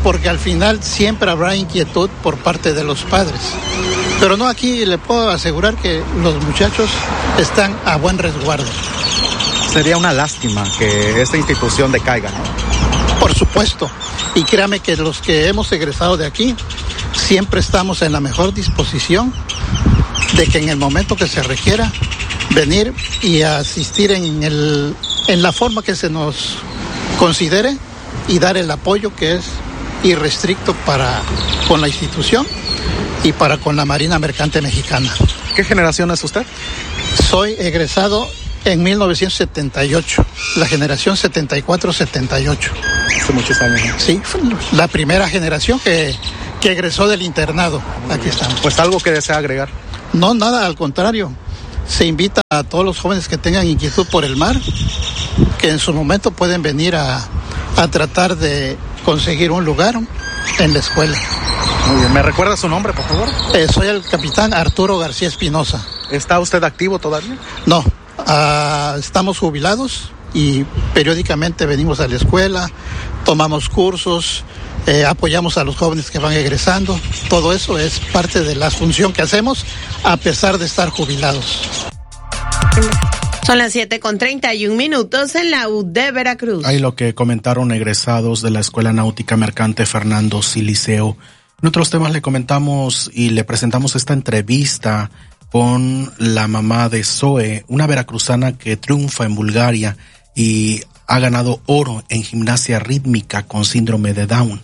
porque al final siempre habrá inquietud por parte de los padres. Pero no, aquí le puedo asegurar que los muchachos están a buen resguardo. Sería una lástima que esta institución decaiga, ¿no? Por supuesto. Y créame que los que hemos egresado de aquí siempre estamos en la mejor disposición de que en el momento que se requiera venir y asistir en, el, en la forma que se nos considere y dar el apoyo que es irrestricto para con la institución y para con la Marina Mercante Mexicana. ¿Qué generación es usted? Soy egresado en mil novecientos setenta y ocho, la generación setenta y cuatro setenta y ocho. Hace muchos años, ¿no? Sí, fue la primera generación que, que egresó del internado. Muy Aquí bien. Estamos. Pues algo que desea agregar. No, nada, al contrario. Se invita a todos los jóvenes que tengan inquietud por el mar, que en su momento pueden venir a, a tratar de conseguir un lugar en la escuela. Muy bien. ¿Me recuerda su nombre, por favor? Eh, soy el capitán Arturo García Espinosa. ¿Está usted activo todavía? No, uh, estamos jubilados y periódicamente venimos a la escuela, tomamos cursos, eh, apoyamos a los jóvenes que van egresando. Todo eso es parte de la función que hacemos a pesar de estar jubilados. Son las siete con treinta y un minutos en la U de Veracruz. Ahí lo que comentaron egresados de la Escuela Náutica Mercante Fernando Siliceo. En otros temas le comentamos y le presentamos esta entrevista con la mamá de Zoe, una veracruzana que triunfa en Bulgaria y ha ganado oro en gimnasia rítmica con síndrome de Down.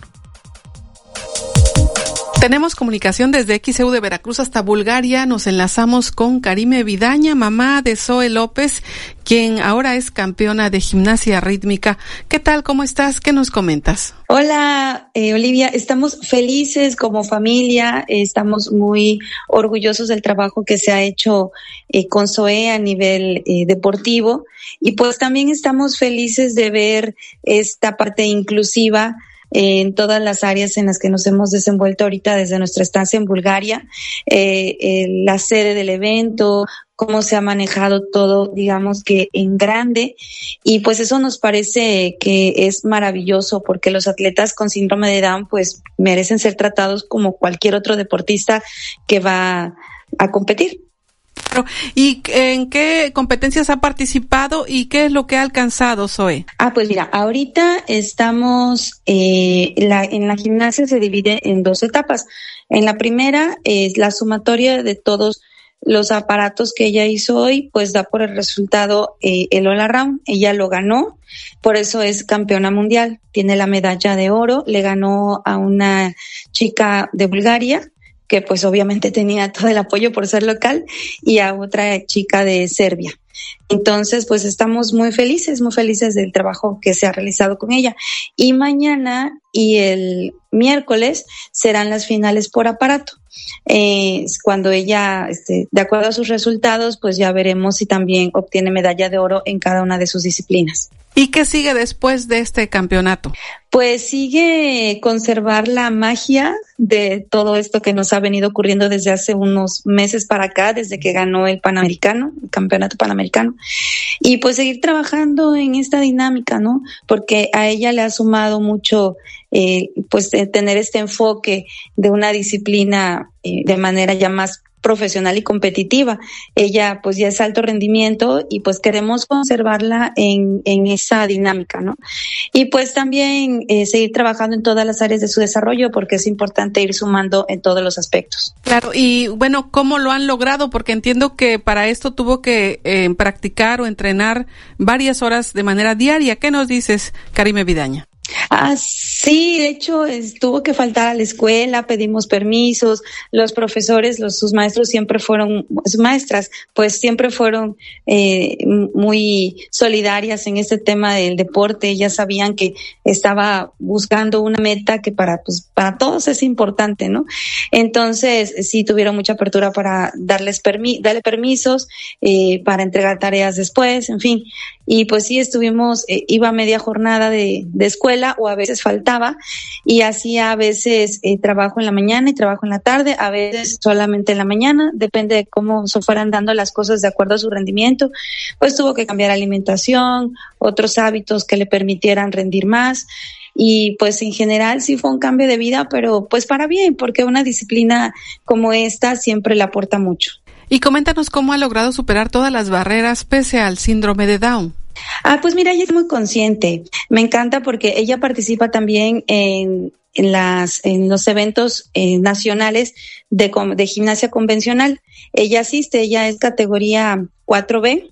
Tenemos comunicación desde X E U de Veracruz hasta Bulgaria. Nos enlazamos con Karime Vidaña, mamá de Zoe López, quien ahora es campeona de gimnasia rítmica. ¿Qué tal? ¿Cómo estás? ¿Qué nos comentas? Hola, eh, Olivia. Estamos felices como familia. Eh, estamos muy orgullosos del trabajo que se ha hecho eh, con Zoe a nivel eh, deportivo. Y pues también estamos felices de ver esta parte inclusiva en todas las áreas en las que nos hemos desenvuelto ahorita desde nuestra estancia en Bulgaria, eh, eh, la sede del evento, cómo se ha manejado todo, digamos que en grande, y pues eso nos parece que es maravilloso porque los atletas con síndrome de Down pues merecen ser tratados como cualquier otro deportista que va a competir. ¿Y en qué competencias ha participado y qué es lo que ha alcanzado, Zoe? Ah, pues mira, ahorita estamos, eh, la, en la gimnasia se divide en dos etapas. En la primera es la sumatoria de todos los aparatos que ella hizo hoy, pues da por el resultado eh, el All Around. Ella lo ganó, por eso es campeona mundial. Tiene la medalla de oro, le ganó a una chica de Bulgaria, que pues obviamente tenía todo el apoyo por ser local, y a otra chica de Serbia. Entonces, pues estamos muy felices, muy felices del trabajo que se ha realizado con ella. Y mañana y el miércoles serán las finales por aparato. Eh, cuando ella, este, de acuerdo a sus resultados, pues ya veremos si también obtiene medalla de oro en cada una de sus disciplinas. ¿Y qué sigue después de este campeonato? Pues sigue conservar la magia de todo esto que nos ha venido ocurriendo desde hace unos meses para acá, desde que ganó el Panamericano, el Campeonato Panamericano, y pues seguir trabajando en esta dinámica, ¿no? Porque a ella le ha sumado mucho, eh, pues eh, tener este enfoque de una disciplina eh, de manera ya más profesional y competitiva. Ella pues ya es alto rendimiento y pues queremos conservarla en, en esa dinámica, ¿no? Y pues también eh, seguir trabajando en todas las áreas de su desarrollo porque es importante ir sumando en todos los aspectos. Claro, y bueno, ¿cómo lo han logrado? Porque entiendo que para esto tuvo que eh, practicar o entrenar varias horas de manera diaria. ¿Qué nos dices, Karime Vidaña? Ah, sí, de hecho, es, tuvo que faltar a la escuela, pedimos permisos, los profesores, los, sus maestros siempre fueron, sus maestras, pues siempre fueron eh, muy solidarias en este tema del deporte. Ellas sabían que estaba buscando una meta que para, pues, para todos es importante, ¿no? Entonces, sí tuvieron mucha apertura para darles permi- darle permisos, eh, para entregar tareas después, en fin. Y pues sí, estuvimos, eh, iba media jornada de, de escuela o a veces faltaba y hacía a veces eh, trabajo en la mañana y trabajo en la tarde, a veces solamente en la mañana, depende de cómo se fueran dando las cosas de acuerdo a su rendimiento. Pues tuvo que cambiar alimentación, otros hábitos que le permitieran rendir más. y pues en general sí fue un cambio de vida, pero pues para bien, porque una disciplina como esta siempre le aporta mucho. Y coméntanos cómo ha logrado superar todas las barreras pese al síndrome de Down. Ah, pues mira, ella es muy consciente. Me encanta porque ella participa también en, en las, en los eventos eh, nacionales de, de gimnasia convencional. Ella asiste, ella es categoría cuatro B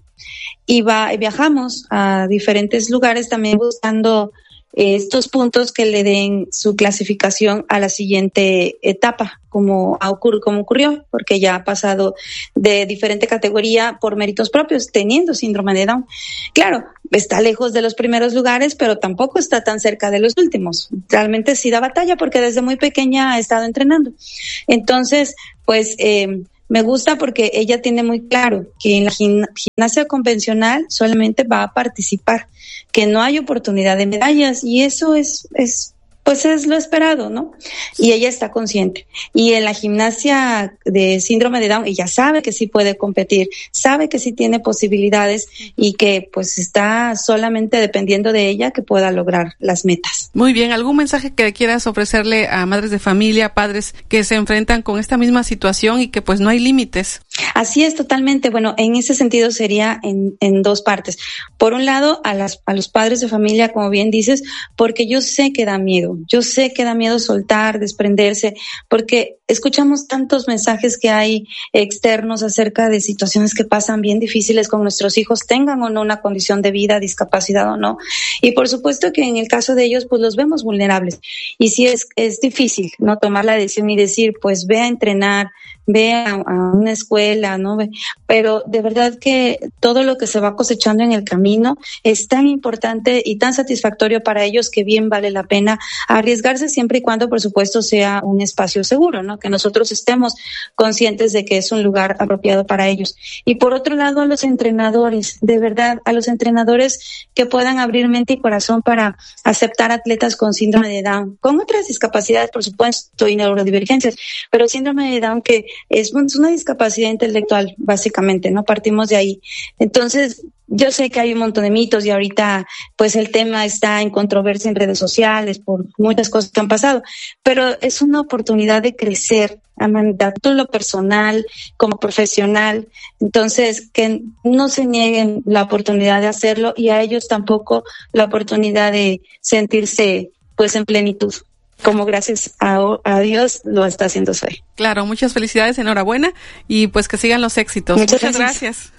y va, viajamos a diferentes lugares también buscando estos puntos que le den su clasificación a la siguiente etapa, como, ocurre, como ocurrió, porque ya ha pasado de diferente categoría por méritos propios, teniendo síndrome de Down. Claro, está lejos de los primeros lugares, pero tampoco está tan cerca de los últimos. Realmente sí da batalla, porque desde muy pequeña ha estado entrenando. Entonces, pues, eh, me gusta porque ella tiene muy claro que en la gimnasia convencional solamente va a participar, que no hay oportunidad de medallas, y eso es, es, pues es lo esperado, ¿no? Y ella está consciente. Y en la gimnasia de síndrome de Down, ella sabe que sí puede competir, sabe que sí tiene posibilidades y que pues está solamente dependiendo de ella que pueda lograr las metas. Muy bien, ¿algún mensaje que quieras ofrecerle a madres de familia, padres que se enfrentan con esta misma situación y que pues no hay límites? Así es, totalmente. Bueno, en ese sentido sería en, en dos partes. Por un lado, a las, a los padres de familia, como bien dices, porque yo sé que da miedo. Yo sé que da miedo soltar, desprenderse, porque escuchamos tantos mensajes que hay externos acerca de situaciones que pasan bien difíciles con nuestros hijos, tengan o no una condición de vida, discapacidad o no. Y por supuesto que en el caso de ellos, pues los vemos vulnerables. Y sí es, es difícil, ¿no? Tomar la decisión y decir, pues ve a entrenar, ve a, a una escuela, ¿no? Pero de verdad que todo lo que se va cosechando en el camino es tan importante y tan satisfactorio para ellos que bien vale la pena arriesgarse, siempre y cuando, por supuesto, sea un espacio seguro, ¿no? Que nosotros estemos conscientes de que es un lugar apropiado para ellos. Y por otro lado, a los entrenadores, de verdad, a los entrenadores que puedan abrir mente y corazón para aceptar atletas con síndrome de Down, con otras discapacidades, por supuesto, y neurodivergencias, pero síndrome de Down que es una discapacidad intelectual, básicamente, ¿no? Partimos de ahí. Entonces, yo sé que hay un montón de mitos y ahorita, pues, el tema está en controversia en redes sociales por muchas cosas que han pasado, pero es una oportunidad de crecer, tanto en lo personal como profesional. Entonces, que no se nieguen la oportunidad de hacerlo y a ellos tampoco la oportunidad de sentirse, pues, en plenitud, como gracias a, a Dios lo está haciendo Zoe. Claro, muchas felicidades, enhorabuena y pues que sigan los éxitos. Muchas, muchas gracias.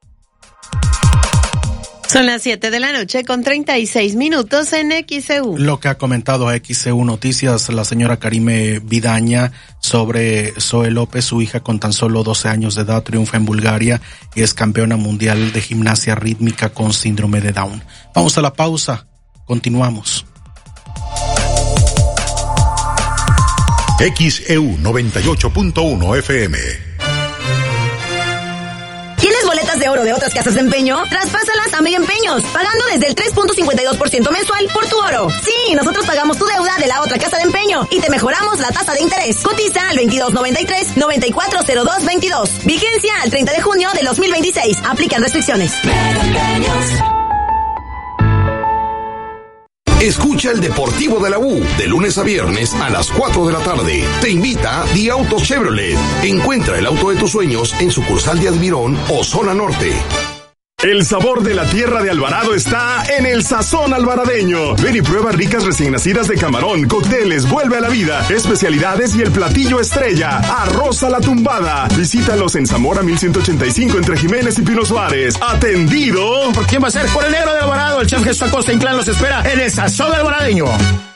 gracias. Son las siete de la noche con treinta y seis minutos en X C U. Lo que ha comentado a X C U Noticias la señora Karime Vidaña sobre Zoe López, su hija con tan solo doce años de edad, triunfa en Bulgaria y es campeona mundial de gimnasia rítmica con síndrome de Down. Vamos a la pausa, continuamos. X E U noventa y ocho punto uno F M. ¿Tienes boletas de oro de otras casas de empeño? Traspásalas a Mega Empeños, pagando desde el tres punto cincuenta y dos por ciento mensual por tu oro. Sí, nosotros pagamos tu deuda de la otra casa de empeño y te mejoramos la tasa de interés. Cotiza al veintidós noventa y tres, noventa y cuatro cero dos veintidós. Vigencia al treinta de junio de dos mil veintiséis. Aplican restricciones. Escucha el Deportivo de la U de lunes a viernes a las cuatro de la tarde. Te invita Di Auto Chevrolet. Encuentra el auto de tus sueños en sucursal de Admirón o Zona Norte. El sabor de la tierra de Alvarado está en el sazón alvaradeño. Ven y prueba ricas recién nacidas de camarón, cócteles, vuelve a la vida, especialidades y el platillo estrella, arroz a la tumbada. Visítalos en Zamora mil ciento ochenta y cinco entre Jiménez y Pino Suárez. Atendido. ¿Por quién va a ser? Por el negro de Alvarado. El chef Jesús Acosta Inclán los espera en el sazón alvaradeño.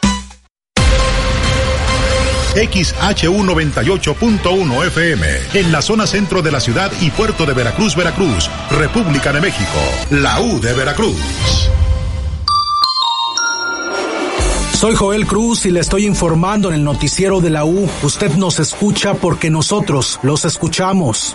X H U noventa y ocho punto uno F M, en la zona centro de la ciudad y puerto de Veracruz, Veracruz, República de México, la U de Veracruz. Soy Joel Cruz y le estoy informando en el noticiero de la U. Usted nos escucha porque nosotros los escuchamos.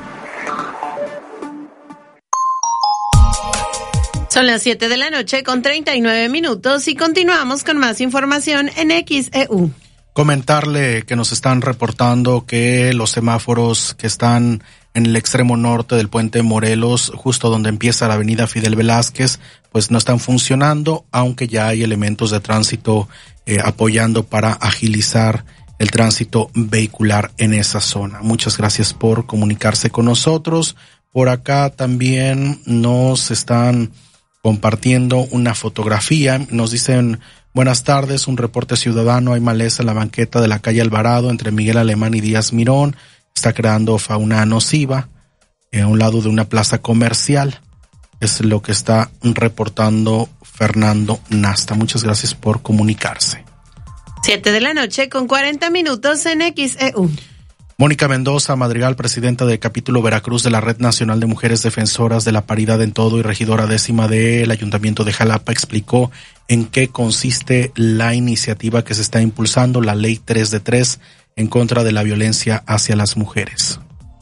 Son las siete de la noche con treinta y nueve minutos y continuamos con más información en X E U. Comentarle que nos están reportando que los semáforos que están en el extremo norte del puente Morelos, justo donde empieza la avenida Fidel Velázquez, pues no están funcionando, aunque ya hay elementos de tránsito eh, apoyando para agilizar el tránsito vehicular en esa zona. Muchas gracias por comunicarse con nosotros. Por acá también nos están compartiendo una fotografía. Nos dicen: buenas tardes, un reporte ciudadano. Hay maleza en la banqueta de la calle Alvarado entre Miguel Alemán y Díaz Mirón. Está creando fauna nociva a un lado de una plaza comercial. Es lo que está reportando Fernando Nasta. Muchas gracias por comunicarse. Siete de la noche con cuarenta minutos en X E U. Mónica Mendoza Madrigal, presidenta del capítulo Veracruz de la Red Nacional de Mujeres Defensoras de la Paridad en Todo y regidora décima del Ayuntamiento de Jalapa, explicó en qué consiste la iniciativa que se está impulsando, la Ley tres de tres, en contra de la violencia hacia las mujeres.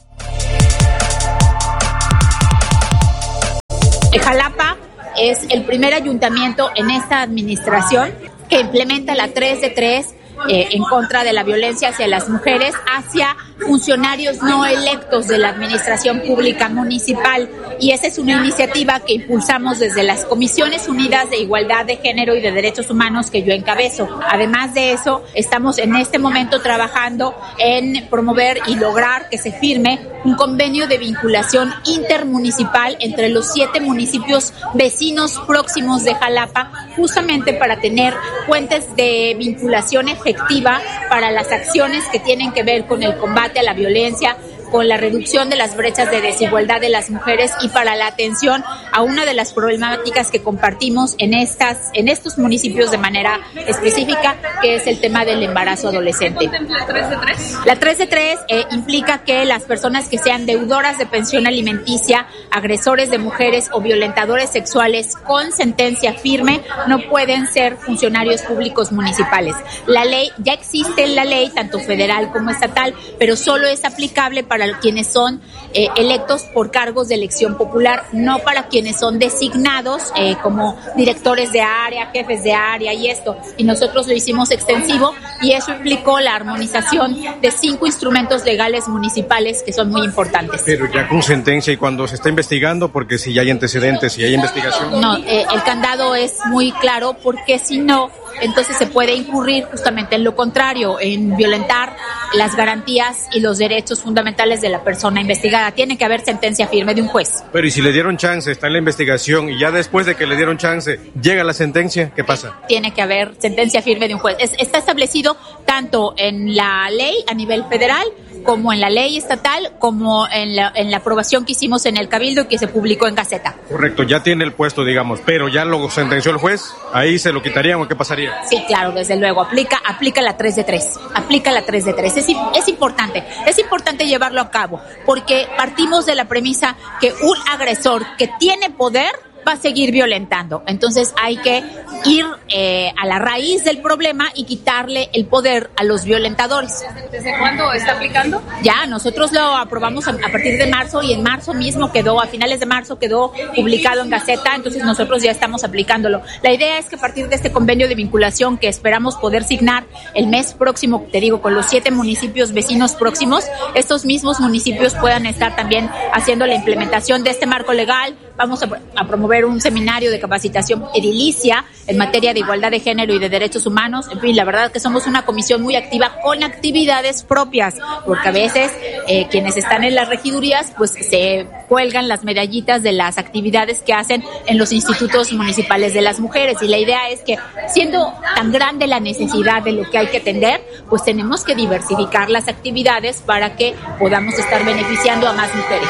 Jalapa es el primer ayuntamiento en esta administración que implementa la tres de tres eh, en contra de la violencia hacia las mujeres, hacia funcionarios no electos de la administración pública municipal. Y esa es una iniciativa que impulsamos desde las Comisiones Unidas de Igualdad de Género y de Derechos Humanos que yo encabezo. Además de eso, estamos en este momento trabajando en promover y lograr que se firme un convenio de vinculación intermunicipal entre los siete municipios vecinos próximos de Jalapa, justamente para tener puentes de vinculación efectiva para las acciones que tienen que ver con el combate a la violencia, con la reducción de las brechas de desigualdad de las mujeres y para la atención a una de las problemáticas que compartimos en estas, en estos municipios de manera específica, que es el tema del embarazo adolescente. ¿La tres de tres? La tres de tres eh, implica que las personas que sean deudoras de pensión alimenticia, agresores de mujeres o violentadores sexuales con sentencia firme no pueden ser funcionarios públicos municipales. La ley, ya existe la ley, tanto federal como estatal, pero solo es aplicable para quienes son eh, electos por cargos de elección popular, no para quienes son designados eh, como directores de área, jefes de área y esto. Y nosotros lo hicimos extensivo y eso implicó la armonización de cinco instrumentos legales municipales que son muy importantes. Pero ya con sentencia y cuando se está investigando, porque si ya hay antecedentes, si hay investigación. No, eh, el candado es muy claro, porque si no, entonces se puede incurrir justamente en lo contrario, en violentar las garantías y los derechos fundamentales de la persona investigada. Tiene que haber sentencia firme de un juez. Pero ¿y si le dieron chance, está en la investigación y ya después de que le dieron chance llega la sentencia, qué pasa? Tiene que haber sentencia firme de un juez. Es, está establecido tanto en la ley a nivel federal como en la ley estatal, como en la, en la aprobación que hicimos en el Cabildo y que se publicó en Gaceta. Correcto, ya tiene el puesto, digamos, pero ya lo sentenció el juez, ahí se lo quitarían o qué pasaría. Sí, claro, desde luego, aplica, aplica la tres de tres, aplica la tres de tres. Es, es importante, es importante llevarlo a cabo, porque partimos de la premisa que un agresor que tiene poder va a seguir violentando. Entonces hay que ir eh, a la raíz del problema y quitarle el poder a los violentadores. ¿Desde cuándo está aplicando? Ya, nosotros lo aprobamos a, a partir de marzo y en marzo mismo quedó, a finales de marzo quedó publicado en Gaceta, entonces nosotros ya estamos aplicándolo. La idea es que a partir de este convenio de vinculación que esperamos poder signar el mes próximo, te digo, con los siete municipios vecinos próximos, estos mismos municipios puedan estar también haciendo la implementación de este marco legal. Vamos a, a promover un seminario de capacitación edilicia en materia de igualdad de género y de derechos humanos. En fin, la verdad es que somos una comisión muy activa con actividades propias, porque a veces eh, quienes están en las regidurías pues se cuelgan las medallitas de las actividades que hacen en los institutos municipales de las mujeres. Y la idea es que, siendo tan grande la necesidad de lo que hay que atender, pues tenemos que diversificar las actividades para que podamos estar beneficiando a más mujeres.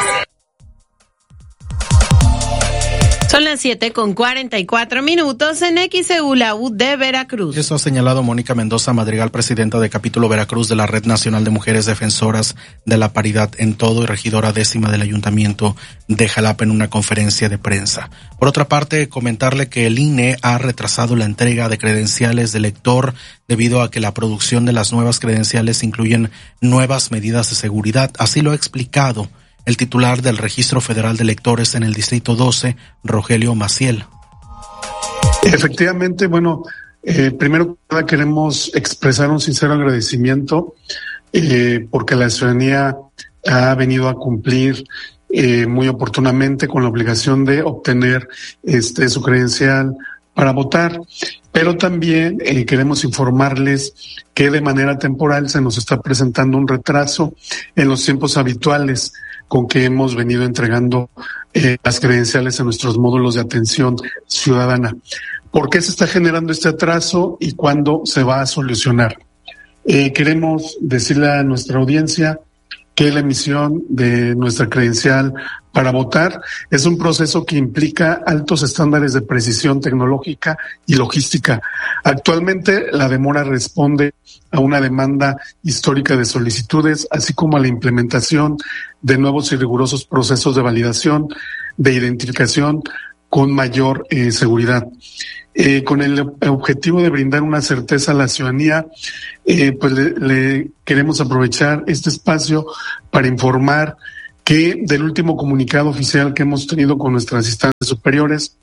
Son las siete con cuarenta y cuatro minutos en X E U, la U de Veracruz. Eso ha señalado Mónica Mendoza Madrigal, presidenta de capítulo Veracruz de la Red Nacional de Mujeres Defensoras de la Paridad en Todo y regidora décima del Ayuntamiento de Jalapa en una conferencia de prensa. Por otra parte, comentarle que el I N E ha retrasado la entrega de credenciales de lector debido a que la producción de las nuevas credenciales incluyen nuevas medidas de seguridad. Así lo ha explicado el titular del Registro Federal de Lectores en el Distrito doce, Rogelio Maciel. Efectivamente, bueno, eh, primero que nada queremos expresar un sincero agradecimiento eh, porque la ciudadanía ha venido a cumplir eh, muy oportunamente con la obligación de obtener este su credencial para votar, pero también eh, queremos informarles que de manera temporal se nos está presentando un retraso en los tiempos habituales con que hemos venido entregando eh, las credenciales en nuestros módulos de atención ciudadana. ¿Por qué se está generando este atraso y cuándo se va a solucionar? Eh, queremos decirle a nuestra audiencia que la emisión de nuestra credencial para votar es un proceso que implica altos estándares de precisión tecnológica y logística. Actualmente la demora responde a una demanda histórica de solicitudes, así como a la implementación de nuevos y rigurosos procesos de validación, de identificación con mayor eh, seguridad. Eh, con el objetivo de brindar una certeza a la ciudadanía, eh, pues le, le queremos aprovechar este espacio para informar que del último comunicado oficial que hemos tenido con nuestras instancias superiores,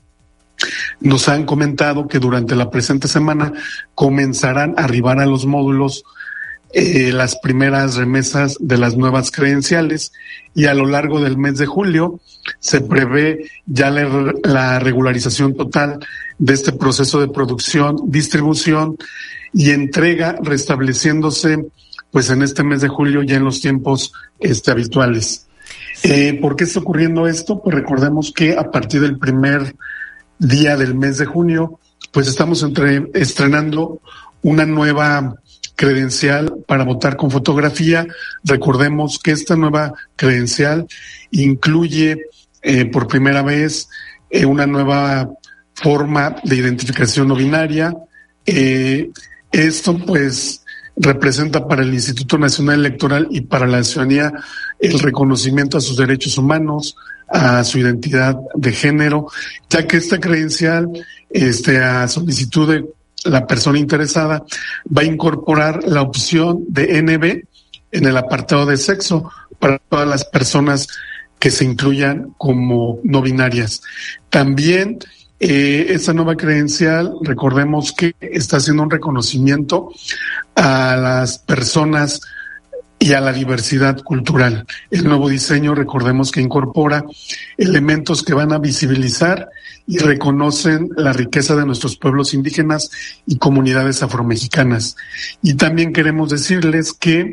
nos han comentado que durante la presente semana comenzarán a arribar a los módulos eh, las primeras remesas de las nuevas credenciales, y a lo largo del mes de julio se prevé ya la, la regularización total de este proceso de producción, distribución y entrega, restableciéndose pues en este mes de julio ya en los tiempos este, habituales. Eh, ¿Por qué está ocurriendo esto? Pues recordemos que a partir del primer día del mes de junio, pues estamos entre, estrenando una nueva credencial para votar con fotografía. Recordemos que esta nueva credencial incluye eh, por primera vez eh, una nueva forma de identificación no binaria. Eh, esto pues representa para el Instituto Nacional Electoral y para la ciudadanía el reconocimiento a sus derechos humanos, a su identidad de género, ya que esta credencial, este, a solicitud de la persona interesada, va a incorporar la opción de N B en el apartado de sexo para todas las personas que se incluyan como no binarias. También eh, esta nueva credencial, recordemos que está haciendo un reconocimiento a las personas y a la diversidad cultural. El nuevo diseño, recordemos que incorpora elementos que van a visibilizar y reconocen la riqueza de nuestros pueblos indígenas y comunidades afromexicanas. Y también queremos decirles que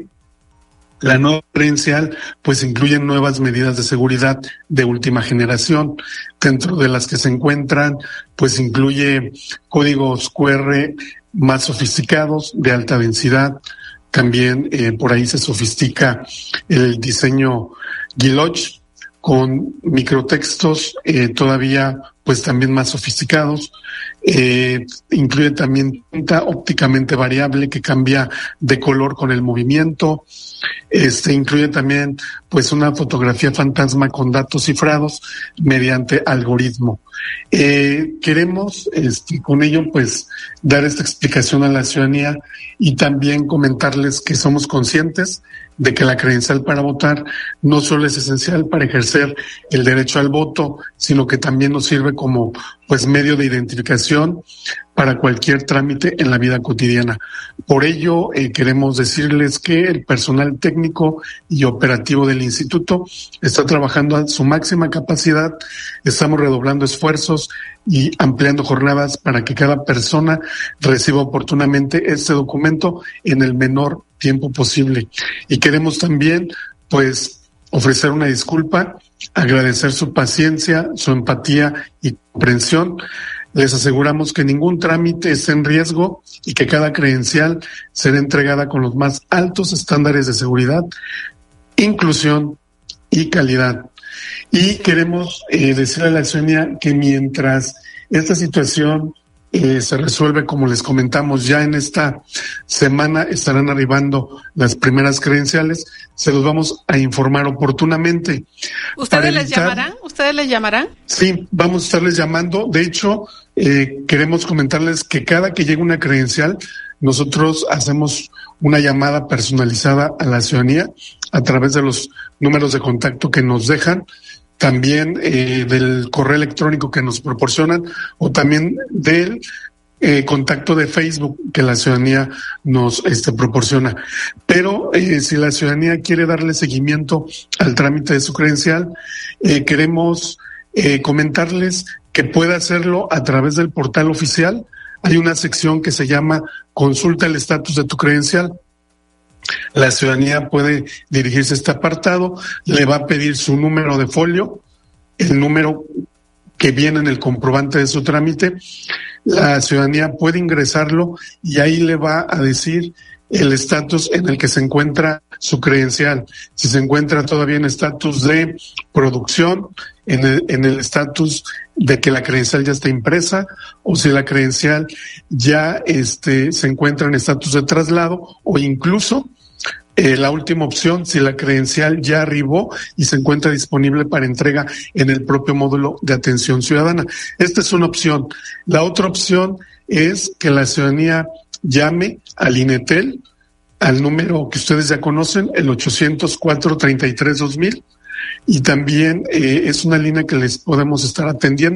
la nueva credencial pues incluye nuevas medidas de seguridad de última generación, dentro de las que se encuentran pues incluye códigos cu erre más sofisticados, de alta densidad. También eh, por ahí se sofistica el diseño Guiloch con microtextos eh, todavía pues también más sofisticados. Eh, incluye también tinta ópticamente variable que cambia de color con el movimiento. Este incluye también pues una fotografía fantasma con datos cifrados mediante algoritmo. Eh, queremos este, con ello pues dar esta explicación a la ciudadanía y también comentarles que somos conscientes de que la credencial para votar no solo es esencial para ejercer el derecho al voto, sino que también nos sirve como pues medio de identificación para cualquier trámite en la vida cotidiana. Por ello, eh, queremos decirles que el personal técnico y operativo del instituto está trabajando a su máxima capacidad. Estamos redoblando esfuerzos y ampliando jornadas para que cada persona reciba oportunamente este documento en el menor tiempo posible. Y queremos también, pues, ofrecer una disculpa, agradecer su paciencia, su empatía y comprensión. Les aseguramos que ningún trámite está en riesgo y que cada credencial será entregada con los más altos estándares de seguridad, inclusión y calidad. Y queremos eh, decirle a la ciudadanía que mientras esta situación eh, se resuelve, como les comentamos, ya en esta semana estarán arribando las primeras credenciales, se los vamos a informar oportunamente. ¿Ustedes les llamarán? ¿Ustedes les llamarán? Sí, vamos a estarles llamando. De hecho, eh, queremos comentarles que cada que llega una credencial, nosotros hacemos una llamada personalizada a la ciudadanía a través de los números de contacto que nos dejan, también eh, del correo electrónico que nos proporcionan, o también del eh, contacto de Facebook que la ciudadanía nos este, proporciona. Pero eh, si la ciudadanía quiere darle seguimiento al trámite de su credencial, eh, queremos eh, comentarles que puede hacerlo a través del portal oficial. Hay una sección que se llama Consulta el estatus de tu credencial. La ciudadanía puede dirigirse a este apartado, le va a pedir su número de folio, el número que viene en el comprobante de su trámite. La ciudadanía puede ingresarlo y ahí le va a decir el estatus en el que se encuentra su credencial. Si se encuentra todavía en estatus de producción, en el, en el estatus de que la credencial ya está impresa, o si la credencial ya este, se encuentra en estatus de traslado, o incluso eh, la última opción, si la credencial ya arribó y se encuentra disponible para entrega en el propio módulo de atención ciudadana. Esta es una opción. La otra opción es que la ciudadanía llame al INETEL, al número que ustedes ya conocen, el ochocientos cuatro, treinta y tres, dos mil, y también eh, es una línea que les podemos estar atendiendo.